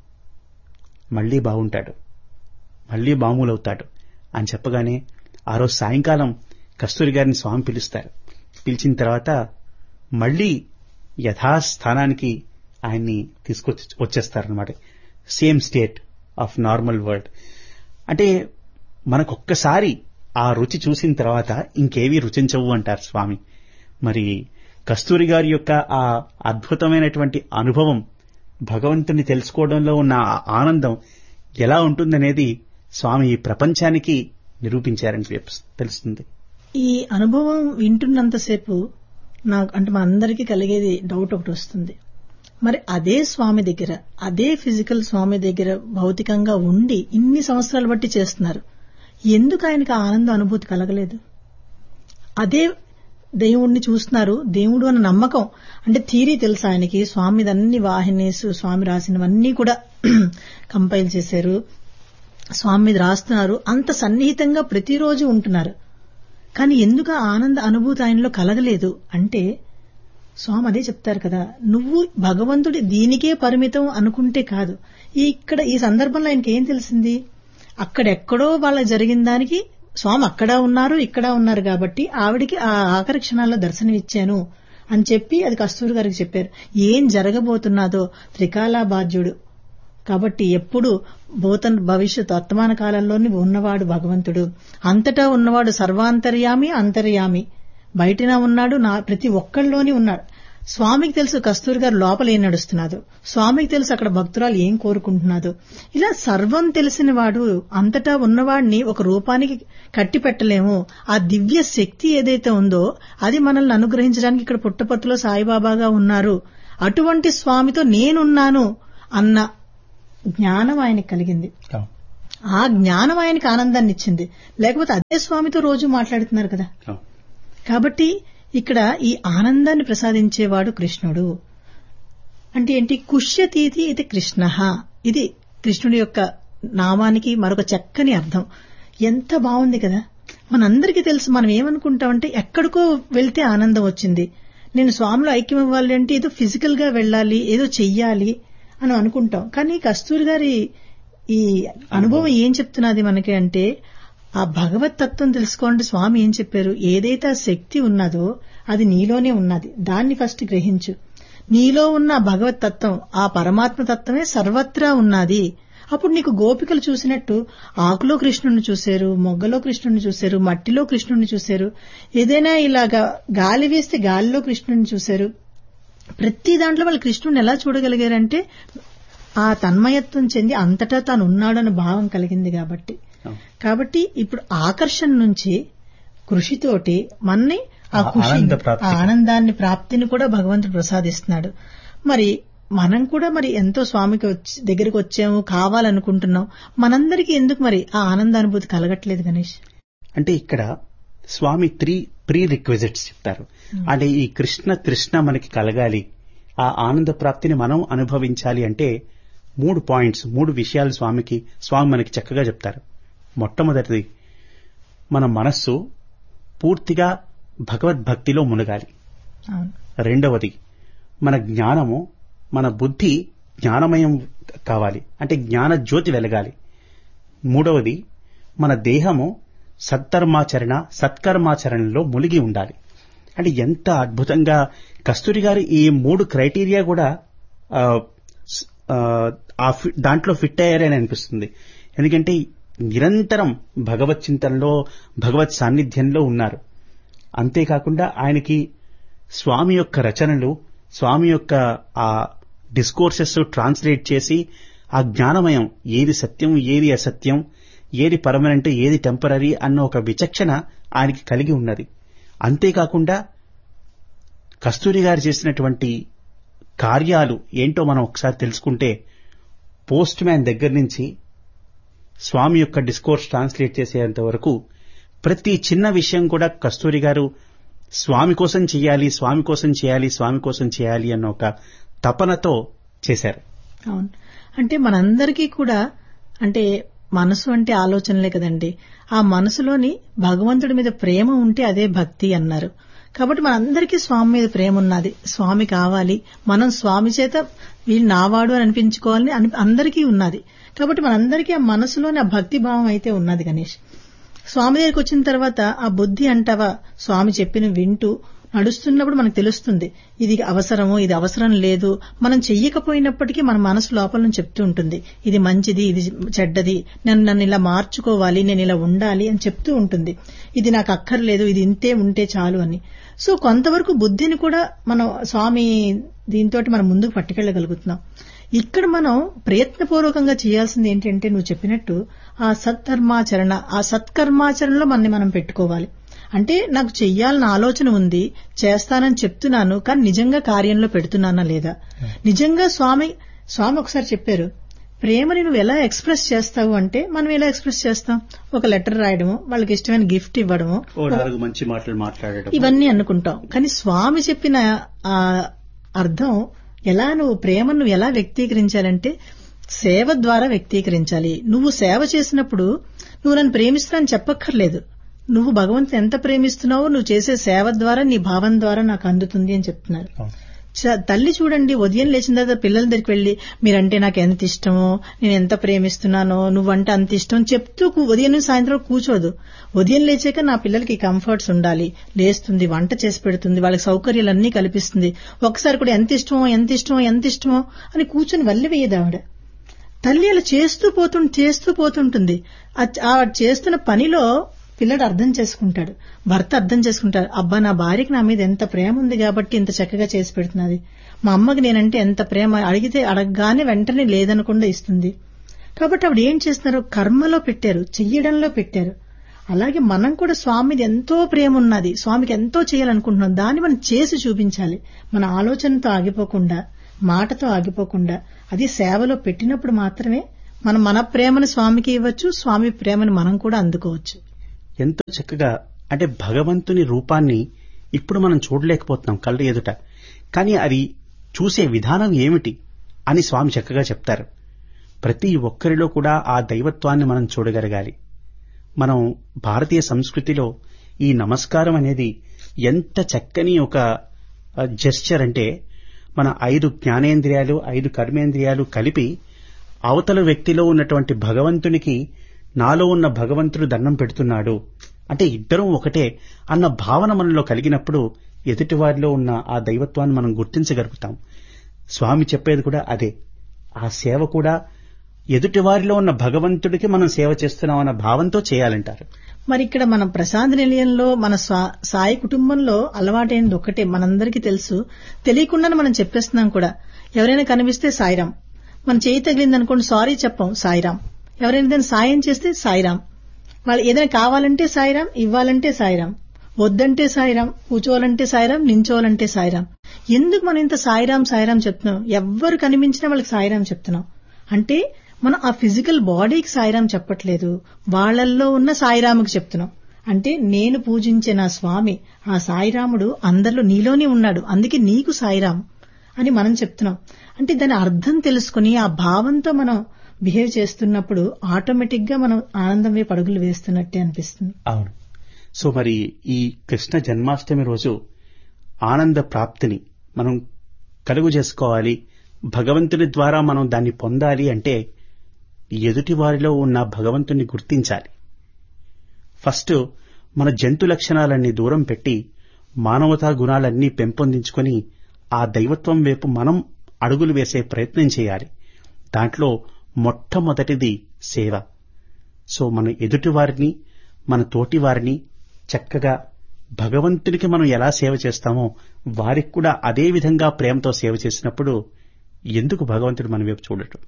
మళ్లీ బాగుంటాడు, మళ్లీ మామూలవుతాడు అని చెప్పగానే ఆ రోజు సాయంకాలం కస్తూరి గారిని స్వామి పిలుస్తారు. పిలిచిన తర్వాత మళ్లీ యథాస్థానానికి ఆయన్ని తీసుకొచ్చి వచ్చేస్తారనమాట. Same state of normal world. అంటే మనకొక్కసారి ఆ రుచి చూసిన తర్వాత ఇంకేవీ రుచించవు అంటారు స్వామి. మరి కస్తూరి గారి యొక్క ఆ అద్భుతమైనటువంటి అనుభవం, భగవంతుని తెలుసుకోవడంలో ఉన్న ఆనందం ఎలా ఉంటుందనేది స్వామి ఈ ప్రపంచానికి నిరూపించారని తెలుస్తుంది. ఈ అనుభవం వింటున్నంతసేపు నాకు అంటే మా అందరికీ కలిగేది డౌట్ ఒకటి వస్తుంది. మరి అదే స్వామి దగ్గర, అదే ఫిజికల్ స్వామి దగ్గర భౌతికంగా ఉండి ఇన్ని సంవత్సరాలు బట్టి చేస్తున్నారు, ఎందుకు ఆయనకి ఆనంద అనుభూతి కలగలేదు? అదే దేవుణ్ణి చూస్తున్నారు, దేవుడు అన్న నమ్మకం అంటే థీరీ తెలుసు ఆయనకి. స్వామి అన్ని వాహినీస్ స్వామి రాసినవన్నీ కూడా కంపైల్ చేశారు, స్వామి మీద రాస్తున్నారు, అంత సన్నిహితంగా ప్రతిరోజు ఉంటున్నారు. కానీ ఎందుకు ఆనంద అనుభూతి ఆయనలో కలగలేదు అంటే స్వామి అదే చెప్తారు కదా, నువ్వు భగవంతుడి దీనికే పరిమితం అనుకుంటే కాదు. ఇక్కడ ఈ సందర్భంలో ఆయనకి ఏం తెలిసింది, అక్కడెక్కడో వాళ్ళకి జరిగిన దానికి స్వామి అక్కడ ఉన్నారు ఇక్కడ ఉన్నారు కాబట్టి ఆవిడికి ఆ ఆఖరి క్షణాల్లో దర్శనమిచ్చాను అని చెప్పి అది కస్తూరి గారికి చెప్పారు. ఏం జరగబోతున్నాదో త్రికాల బాధ్యుడు కాబట్టి ఎప్పుడు భూత భవిష్యత్ వర్తమాన కాలంలోని ఉన్నవాడు భగవంతుడు, అంతటా ఉన్నవాడు సర్వాంతర్యామి అంతర్యామి, బయటన ఉన్నాడు, నా ప్రతి ఒక్కళ్ళలోని ఉన్నాడు. స్వామికి తెలుసు కస్తూరి గారు లోపల ఏం నడుస్తున్నాదో, స్వామికి తెలుసు అక్కడ భక్తురాలు ఏం కోరుకుంటున్నాదో. ఇలా సర్వం తెలిసిన వాడు, అంతటా ఉన్నవాడిని ఒక రూపానికి కట్టి పెట్టలేము. ఆ దివ్య శక్తి ఏదైతే ఉందో అది మనల్ని అనుగ్రహించడానికి ఇక్కడ పుట్టపర్తిలో సాయిబాబాగా ఉన్నారు. అటువంటి స్వామితో నేనున్నాను అన్న జ్ఞానం ఆయనకు కలిగింది. ఆ జ్ఞానం ఆయనకు ఆనందాన్ని ఇచ్చింది. లేకపోతే అదే స్వామితో రోజు మాట్లాడుతున్నారు కదా. కాబట్టి ఇక్కడ ఈ ఆనందాన్ని ప్రసాదించేవాడు కృష్ణుడు. అంటే ఏంటి, కుష్యతీతి ఇది కృష్ణ, ఇది కృష్ణుడి యొక్క నామానికి మరొక చక్కని అర్థం. ఎంత బాగుంది కదా. మనందరికీ తెలుసు, మనం ఏమనుకుంటామంటే ఎక్కడికో వెళ్తే ఆనందం వచ్చింది, నేను స్వామిలో ఐక్యం ఇవ్వాలి అంటే ఏదో ఫిజికల్ గా వెళ్ళాలి, ఏదో చెయ్యాలి అని అనుకుంటాం. కానీ కస్తూరి గారి ఈ అనుభవం ఏం చెప్తున్నది మనకి అంటే, ఆ భగవత్ తత్వం తెలుసుకోండి. స్వామి ఏం చెప్పారు, ఏదైతే ఆ శక్తి ఉన్నదో అది నీలోనే ఉన్నది, దాన్ని ఫస్ట్ గ్రహించు. నీలో ఉన్న భగవత్ తత్వం, ఆ పరమాత్మ తత్వమే సర్వత్రా ఉన్నది. అప్పుడు నీకు గోపికలు చూసినట్టు ఆకులో కృష్ణుడిని చూశారు, మొగ్గలో కృష్ణుడిని చూశారు, మట్టిలో కృష్ణుడిని చూశారు, ఏదైనా ఇలాగా గాలి వేస్తే గాలిలో కృష్ణుడిని చూశారు. ప్రతి దాంట్లో వాళ్ళు కృష్ణుడిని ఎలా చూడగలిగారంటే ఆ తన్మయత్వం చెంది అంతటా తాను ఉన్నాడన్న భావం కలిగింది కాబట్టి. కాబట్టి ఇప్పుడు ఆకర్షణ నుంచి కృషితోటి మన్ని ఆ కృషి ఆనందాన్ని ప్రాప్తిని కూడా భగవంతుడు ప్రసాదిస్తున్నాడు. మరి మనం కూడా మరి ఎంతో స్వామికి దగ్గరికి వచ్చాము, కావాలనుకుంటున్నాం, మనందరికీ ఎందుకు మరి ఆ ఆనందానుభూతి కలగట్లేదు గణేష్? అంటే ఇక్కడ స్వామి త్రీ ప్రీ రిక్విజిట్స్ చెప్తారు. అంటే ఈ కృష్ణ తృష్ణ మనకి కలగాలి, ఆ ఆనంద ప్రాప్తిని మనం అనుభవించాలి అంటే మూడు పాయింట్స్, మూడు విషయాలు స్వామికి స్వామి మనకి చక్కగా చెప్తారు. మొట్టమొదటిది, మన మనస్సు పూర్తిగా భగవద్భక్తిలో మునగాలి. అవును. రెండవది, మన జ్ఞానము, మన బుద్ధి జ్ఞానమయం కావాలి, అంటే జ్ఞాన జ్యోతి వెలగాలి. మూడవది, మన దేహము సత్కర్మాచరణ సత్కర్మాచరణలో మునిగి ఉండాలి. అంటే ఎంత అద్భుతంగా కస్తూరి గారు ఈ మూడు క్రైటీరియా కూడా ఆ, ఆ దాంట్లో ఫిట్ అయ్యారని అనిపిస్తుంది. ఎందుకంటే నిరంతరం భగవత్ చింతనలో, భగవత్ సాన్నిధ్యంలో ఉన్నారు. అంతేకాకుండా ఆయనకి స్వామి యొక్క రచనలు, స్వామి యొక్క ఆ డిస్కోర్సెస్ ట్రాన్స్లేట్ చేసి ఆ జ్ఞానమయం, ఏది సత్యం ఏది అసత్యం, ఏది పర్మనెంట్ ఏది టెంపరరీ అన్న ఒక విచక్షణ ఆయనకి కలిగి ఉన్నది. అంతేకాకుండా కస్తూరి గారు చేసినటువంటి కార్యాలు ఏంటో మనం ఒకసారి తెలుసుకుంటే, పోస్ట్ మ్యాన్ దగ్గర నుంచి స్వామి యొక్క డిస్కోర్స్ ట్రాన్స్లేట్ చేసేంత వరకు ప్రతి చిన్న విషయం కూడా కస్తూరి గారు స్వామి కోసం చేయాలి, స్వామి కోసం చేయాలి, స్వామి కోసం చేయాలి అన్న ఒక తపనతో చేశారు. అవును. అంటే మనందరికీ కూడా, అంటే మనసు అంటే ఆలోచనలే కదండి. ఆ మనసులోని భగవంతుడి మీద ప్రేమ ఉంటే అదే భక్తి అన్నారు. కాబట్టి మనందరికీ స్వామి మీద ప్రేమ ఉన్నది, స్వామి కావాలి, మనం స్వామి చేత వీళ్ళు నావాడు అని అనిపించుకోవాలని అని అందరికీ ఉన్నది. కాబట్టి మనందరికీ ఆ మనసులోని ఆ భక్తి భావం అయితే ఉన్నది. గణేష్, స్వామి దగ్గరికి వచ్చిన తర్వాత ఆ బుద్ధి అంటావా, స్వామి చెప్పిన వింటూ నడుస్తున్నప్పుడు మనకు తెలుస్తుంది ఇది అవసరము, ఇది అవసరం లేదు. మనం చెయ్యకపోయినప్పటికీ మన మనసు లోపల నుంచి చెప్తూ ఉంటుంది ఇది మంచిది, ఇది చెడ్డది, నన్ను నన్ను ఇలా మార్చుకోవాలి, నేను ఇలా ఉండాలి అని చెప్తూ ఉంటుంది. ఇది నాకు అక్కర్లేదు, ఇది ఇంతే ఉంటే చాలు అని. సో కొంతవరకు బుద్ధిని కూడా మనం స్వామి దీంతో మనం ముందుకు పట్టుకెళ్లగలుగుతున్నాం. ఇక్కడ మనం ప్రయత్నపూర్వకంగా చేయాల్సింది ఏంటంటే, నువ్వు చెప్పినట్టు ఆ సత్కర్మాచరణ, ఆ సత్కర్మాచరణలో మనని మనం పెట్టుకోవాలి. అంటే నాకు చెయ్యాలన్న ఆలోచన ఉంది, చేస్తానని చెప్తున్నాను, కానీ నిజంగా కార్యంలో పెడుతున్నానా లేదా. నిజంగా స్వామి స్వామి ఒకసారి చెప్పారు, ప్రేమని నువ్వు ఎలా ఎక్స్ప్రెస్ చేస్తావు అంటే, మనం ఎలా ఎక్స్ప్రెస్ చేస్తాం, ఒక లెటర్ రాయడము, వాళ్ళకి ఇష్టమైన గిఫ్ట్ ఇవ్వడము, మంచి మాటలు మాట్లాడడం, ఇవన్నీ అనుకుంటాం. కానీ స్వామి చెప్పిన ఆ అర్థం ఎలా, నువ్వు ప్రేమను నువ్వు ఎలా వ్యక్తీకరించాలంటే సేవ ద్వారా వ్యక్తీకరించాలి. నువ్వు సేవ చేసినప్పుడు నువ్వు నన్ను ప్రేమిస్తున్నానని చెప్పక్కర్లేదు, నువ్వు భగవంతుని ఎంత ప్రేమిస్తున్నావో నువ్వు చేసే సేవ ద్వారా, నీ భావం ద్వారా నాకు అందుతుంది అని చెప్తున్నారు. తల్లి చూడండి, ఉదయం లేచిన తర్వాత పిల్లల దగ్గరికి వెళ్లి మీరంటే నాకు ఎంత ఇష్టమో, నేను ఎంత ప్రేమిస్తున్నానో, నువ్వంటే అంత ఇష్టం చెప్తూ ఉదయం నుంచి సాయంత్రం కూర్చోదు. ఉదయం లేచాక నా పిల్లలకి కంఫర్ట్స్ ఉండాలి, లేస్తుంది, వంట చేసి పెడుతుంది, వాళ్ళకి సౌకర్యాలన్నీ కల్పిస్తుంది. ఒకసారి కూడా ఎంత ఇష్టమో ఎంత ఇష్టమో ఎంత ఇష్టమో అని కూర్చొని వల్లి వేయదు ఆవిడ. తల్లి అలా చేస్తూ పోతు చేస్తూ పోతుంటుంది. ఆ చేస్తున్న పనిలో పిల్లడు అర్థం చేసుకుంటాడు, భర్త అర్థం చేసుకుంటాడు, అబ్బా నా భార్యకి నా మీద ఎంత ప్రేమ ఉంది కాబట్టి ఇంత చక్కగా చేసి పెడుతున్నది, మా అమ్మకి నేనంటే ఎంత ప్రేమ, అడిగితే అడగగానే వెంటనే లేదనకుండా ఇస్తుంది. కాబట్టి ఆవిడ ఏం చేస్తున్నారు, కర్మలో పెట్టారు, చెయ్యడంలో పెట్టారు. అలాగే మనం కూడా స్వామి మీద ఎంతో ప్రేమ ఉన్నది, స్వామికి ఎంతో చేయాలనుకుంటున్నాం, దాన్ని మనం చేసి చూపించాలి. మన ఆలోచనతో ఆగిపోకుండా, మాటతో ఆగిపోకుండా, అది సేవలో పెట్టినప్పుడు మాత్రమే మనం మన ప్రేమను స్వామికి ఇవ్వచ్చు, స్వామి ప్రేమను మనం కూడా అందుకోవచ్చు. ఎంతో చక్కగా, అంటే భగవంతుని రూపాన్ని ఇప్పుడు మనం చూడలేకపోతున్నాం కళ్ళ ఎదుట, కానీ అది చూసే విధానం ఏమిటి అని స్వామి చక్కగా చెప్తారు. ప్రతి ఒక్కరిలో కూడా ఆ దైవత్వాన్ని మనం చూడగలగాలి. మనం భారతీయ సంస్కృతిలో ఈ నమస్కారం అనేది ఎంత చక్కని ఒక జెస్చర్ అంటే, మన ఐదు జ్ఞానేంద్రియాలు, ఐదు కర్మేంద్రియాలు కలిపి అవతల వ్యక్తిలో ఉన్నటువంటి భగవంతునికి నాలో ఉన్న భగవంతుడు దండం పెడుతున్నాడు అంటే ఇద్దరం ఒకటే అన్న భావన మనలో కలిగినప్పుడు ఎదుటివారిలో ఉన్న ఆ దైవత్వాన్ని మనం గుర్తించగలుగుతాం. స్వామి చెప్పేది కూడా అదే. ఆ సేవ కూడా ఎదుటివారిలో ఉన్న భగవంతుడికి మనం సేవ చేస్తున్నాం అన్న భావంతో చేయాలంటారు. మరి ఇక్కడ మన ప్రశాంత్ నిలయంలో మన సాయి కుటుంబంలో అలవాటైనది ఒకటే, మనందరికీ తెలుసు, తెలియకుండానే మనం చెప్పేస్తున్నాం కూడా. ఎవరైనా కనిపిస్తే సాయిరాం, మన చేయి తగిలిందనుకోండి సారీ చెప్పం, సాయిరాం. ఎవరైనా దాన్ని సాయం చేస్తే సాయిరాం, వాళ్ళు ఏదైనా కావాలంటే సాయిరాం, ఇవ్వాలంటే సాయిరాం, వద్దంటే సాయిరాం, కూర్చోవాలంటే సాయిరాం, నించోవాలంటే సాయిరాం. ఎందుకు మనం ఇంత సాయిరాం సాయిరాం చెప్తున్నాం? ఎవ్వరు కనిపించినా వాళ్ళకి సాయిరాం చెప్తున్నాం అంటే మనం ఆ ఫిజికల్ బాడీకి సాయిరాం చెప్పట్లేదు, వాళ్ళల్లో ఉన్న సాయిరాముకి చెప్తున్నాం. అంటే నేను పూజించే నా స్వామి, ఆ సాయిరాముడు అందరిలో నీలోనే ఉన్నాడు, అందుకే నీకు సాయిరాం అని మనం చెప్తున్నాం. అంటే దాని అర్థం తెలుసుకుని ఆ భావంతో మనం బిహేవ్ చేస్తున్నప్పుడు ఆటోమేటిక్ గా మనం ఆనందం వైపు అడుగులు వేస్తున్నట్టే అనిపిస్తుంది. అవును, సో మరి ఈ కృష్ణ జన్మాష్టమి రోజు ఆనంద ప్రాప్తిని మనం కలుగు చేసుకోవాలి, భగవంతుని ద్వారా మనం దాన్ని పొందాలి అంటే ఎదుటి వారిలో ఉన్న భగవంతుని గుర్తించాలి. ఫస్ట్ మన జంతు లక్షణాలన్నీ దూరం పెట్టి మానవతా గుణాలన్నీ పెంపొందించుకొని ఆ దైవత్వం వైపు మనం అడుగులు వేసే ప్రయత్నం చేయాలి. దాంట్లో మొట్టమొదటిది సేవ. సో మన ఎదుటి వారిని, మన తోటి వారిని చక్కగా భగవంతునికి మనం ఎలా సేవ చేస్తామో వారికి కూడా అదే విధంగా ప్రేమతో సేవ చేసినప్పుడు ఎందుకు భగవంతుడు మన వైపు చూడటం.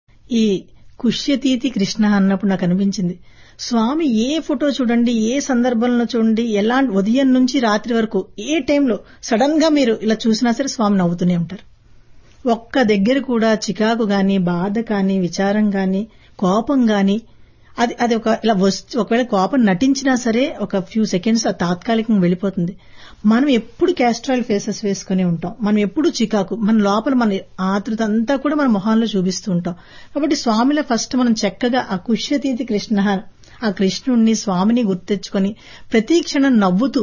ఈ కుష్యతీతి కృష్ణ అన్నప్పుడు నాకు అనిపించింది, స్వామి ఏ ఫోటో చూడండి, ఏ సందర్భంలో చూడండి, ఎలా ఉదయం నుంచి రాత్రి వరకు ఏ టైంలో సడన్ గా మీరు ఇలా చూసినా సరే స్వామి నవ్వుతూనే ఉంటారు. ఒక్క దగ్గర కూడా చికాకు గాని, బాధ కాని, విచారం గాని, కోపం గాని, అది అది ఒక ఇలా వస్తు ఒకవేళ కోపం నటించినా సరే ఒక ఫ్యూ సెకండ్స్ ఆ తాత్కాలికంగా వెళ్ళిపోతుంది. మనం ఎప్పుడు క్యాస్ట్రాల్ ఫేసెస్ వేసుకుని ఉంటాం, మనం ఎప్పుడు చికాకు, మన లోపల మన ఆతృత అంతా కూడా మన మొహాల్లో చూపిస్తూ ఉంటాం. కాబట్టి స్వామిలో ఫస్ట్ మనం చక్కగా ఆ కుష్యతీతి కృష్ణ, ఆ కృష్ణుణ్ణి స్వామిని గుర్తెచ్చుకొని ప్రతి క్షణం నవ్వుతూ,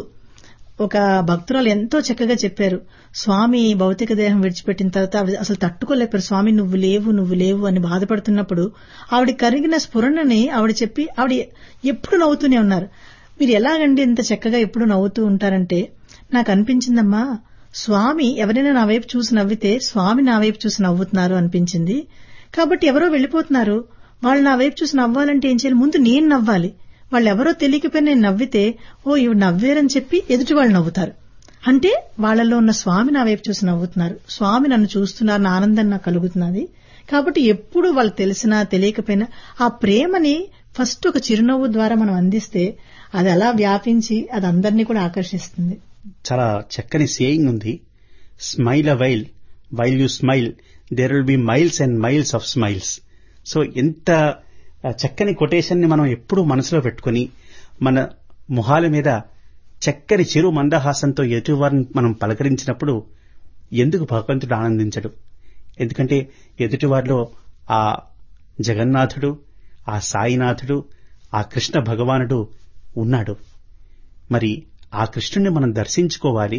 ఒక భక్తురాలు ఎంతో చక్కగా చెప్పారు, స్వామి భౌతిక దేహం విడిచిపెట్టిన తర్వాత ఆవిడ అసలు తట్టుకోలేపారు, స్వామి నువ్వు లేవు నువ్వు లేవు అని బాధపడుతున్నప్పుడు ఆవిడ కరిగిన స్ఫురణని ఆవిడ చెప్పి ఆవిడ ఎప్పుడు నవ్వుతూనే ఉన్నారు. మీరు ఎలాగండి ఇంత చక్కగా ఎప్పుడు నవ్వుతూ ఉంటారంటే, నాకు అనిపించిందమ్మా, స్వామి ఎవరైనా నా వైపు చూసి నవ్వితే స్వామి నా వైపు చూసి నవ్వుతున్నారు అనిపించింది. కాబట్టి ఎవరో వెళ్లిపోతున్నారు, వాళ్ళు నా వైపు చూసి నవ్వాలంటే ఏం చేయాలి, ముందు నేను నవ్వాలి. వాళ్ళెవరో తెలియకపోయినా నేను నవ్వితే ఓ ఇవి నవ్వేరని చెప్పి ఎదుటి వాళ్ళు నవ్వుతారు. అంటే వాళ్లలో ఉన్న స్వామి నా వైపు చూసి నవ్వుతున్నారు, స్వామి నన్ను చూస్తున్నారు, నా ఆనందం నాకు కలుగుతున్నది. కాబట్టి ఎప్పుడు వాళ్ళు తెలిసినా తెలియకపోయినా ఆ ప్రేమని ఫస్ట్ ఒక చిరునవ్వు ద్వారా మనం అందిస్తే అది అలా వ్యాపించి అది అందరినీ కూడా ఆకర్షిస్తుంది. చాలా చక్కని సేయింగ్ ఉంది, smile a while while you smile there will be miles and miles of smiles. So ఎంత చక్కని కొటేషన్ ని మనం ఎప్పుడూ మనసులో పెట్టుకుని మన మొహాల మీద చక్కని చిరు మందహాసంతో ఎదుటివారిని మనం పలకరించినప్పుడు ఎందుకు భగవంతుడు ఆనందించడు? ఎందుకంటే ఎదుటివారిలో ఆ జగన్నాథుడు, ఆ సాయినాథుడు, ఆ కృష్ణ భగవానుడు ఉన్నాడు. మరి ఆ కృష్ణుణ్ణి మనం దర్శించుకోవాలి,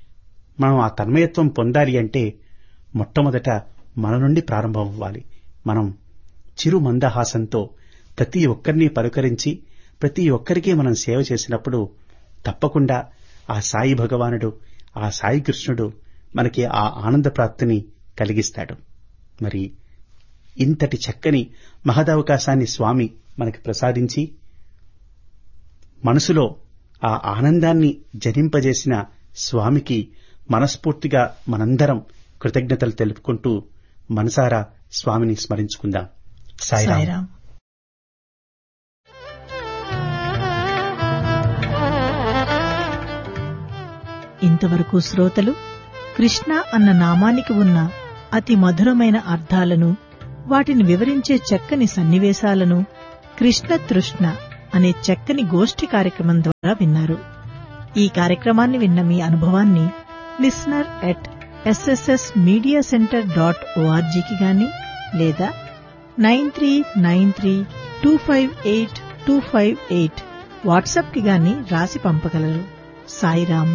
మనం ఆ తన్మయత్వం పొందాలి అంటే మొట్టమొదట మన నుండి ప్రారంభం అవ్వాలి. మనం చిరు మందహాసంతో ప్రతి ఒక్కరిని పలుకరించి ప్రతి ఒక్కరికి మనం సేవ చేసినప్పుడు తప్పకుండా ఆ సాయి భగవానుడు, ఆ సాయి కృష్ణుడు మనకి ఆ ఆనంద ప్రాప్తిని కలిగిస్తాడు. మరి ఇంతటి చక్కని మహదవకాశాన్ని స్వామి మనకి ప్రసాదించి మనసులో ఆ ఆనందాన్ని జనింపజేసిన స్వామికి మనస్ఫూర్తిగా మనందరం కృతజ్ఞతలు తెలుపుకుంటూ మనసారా స్వామిని స్మరించుకుందాం. సాయిరాం. ఇంతవరకు శ్రోతలు కృష్ణ అన్న నామానికి ఉన్న అతి మధురమైన అర్థాలను, వాటిని వివరించే చక్కని సన్నివేశాలను కృష్ణ తృష్ణ అనే చక్కని గోష్ఠి కార్యక్రమం ద్వారా విన్నారు. ఈ కార్యక్రమాన్ని విన్న మీ అనుభవాన్ని listener at SSS media centre dot ఓఆర్జీకి గాని లేదా nine three nine three two five eight two five eight WhatsApp కి గాని రాసి పంపగలరు. సాయిరాం.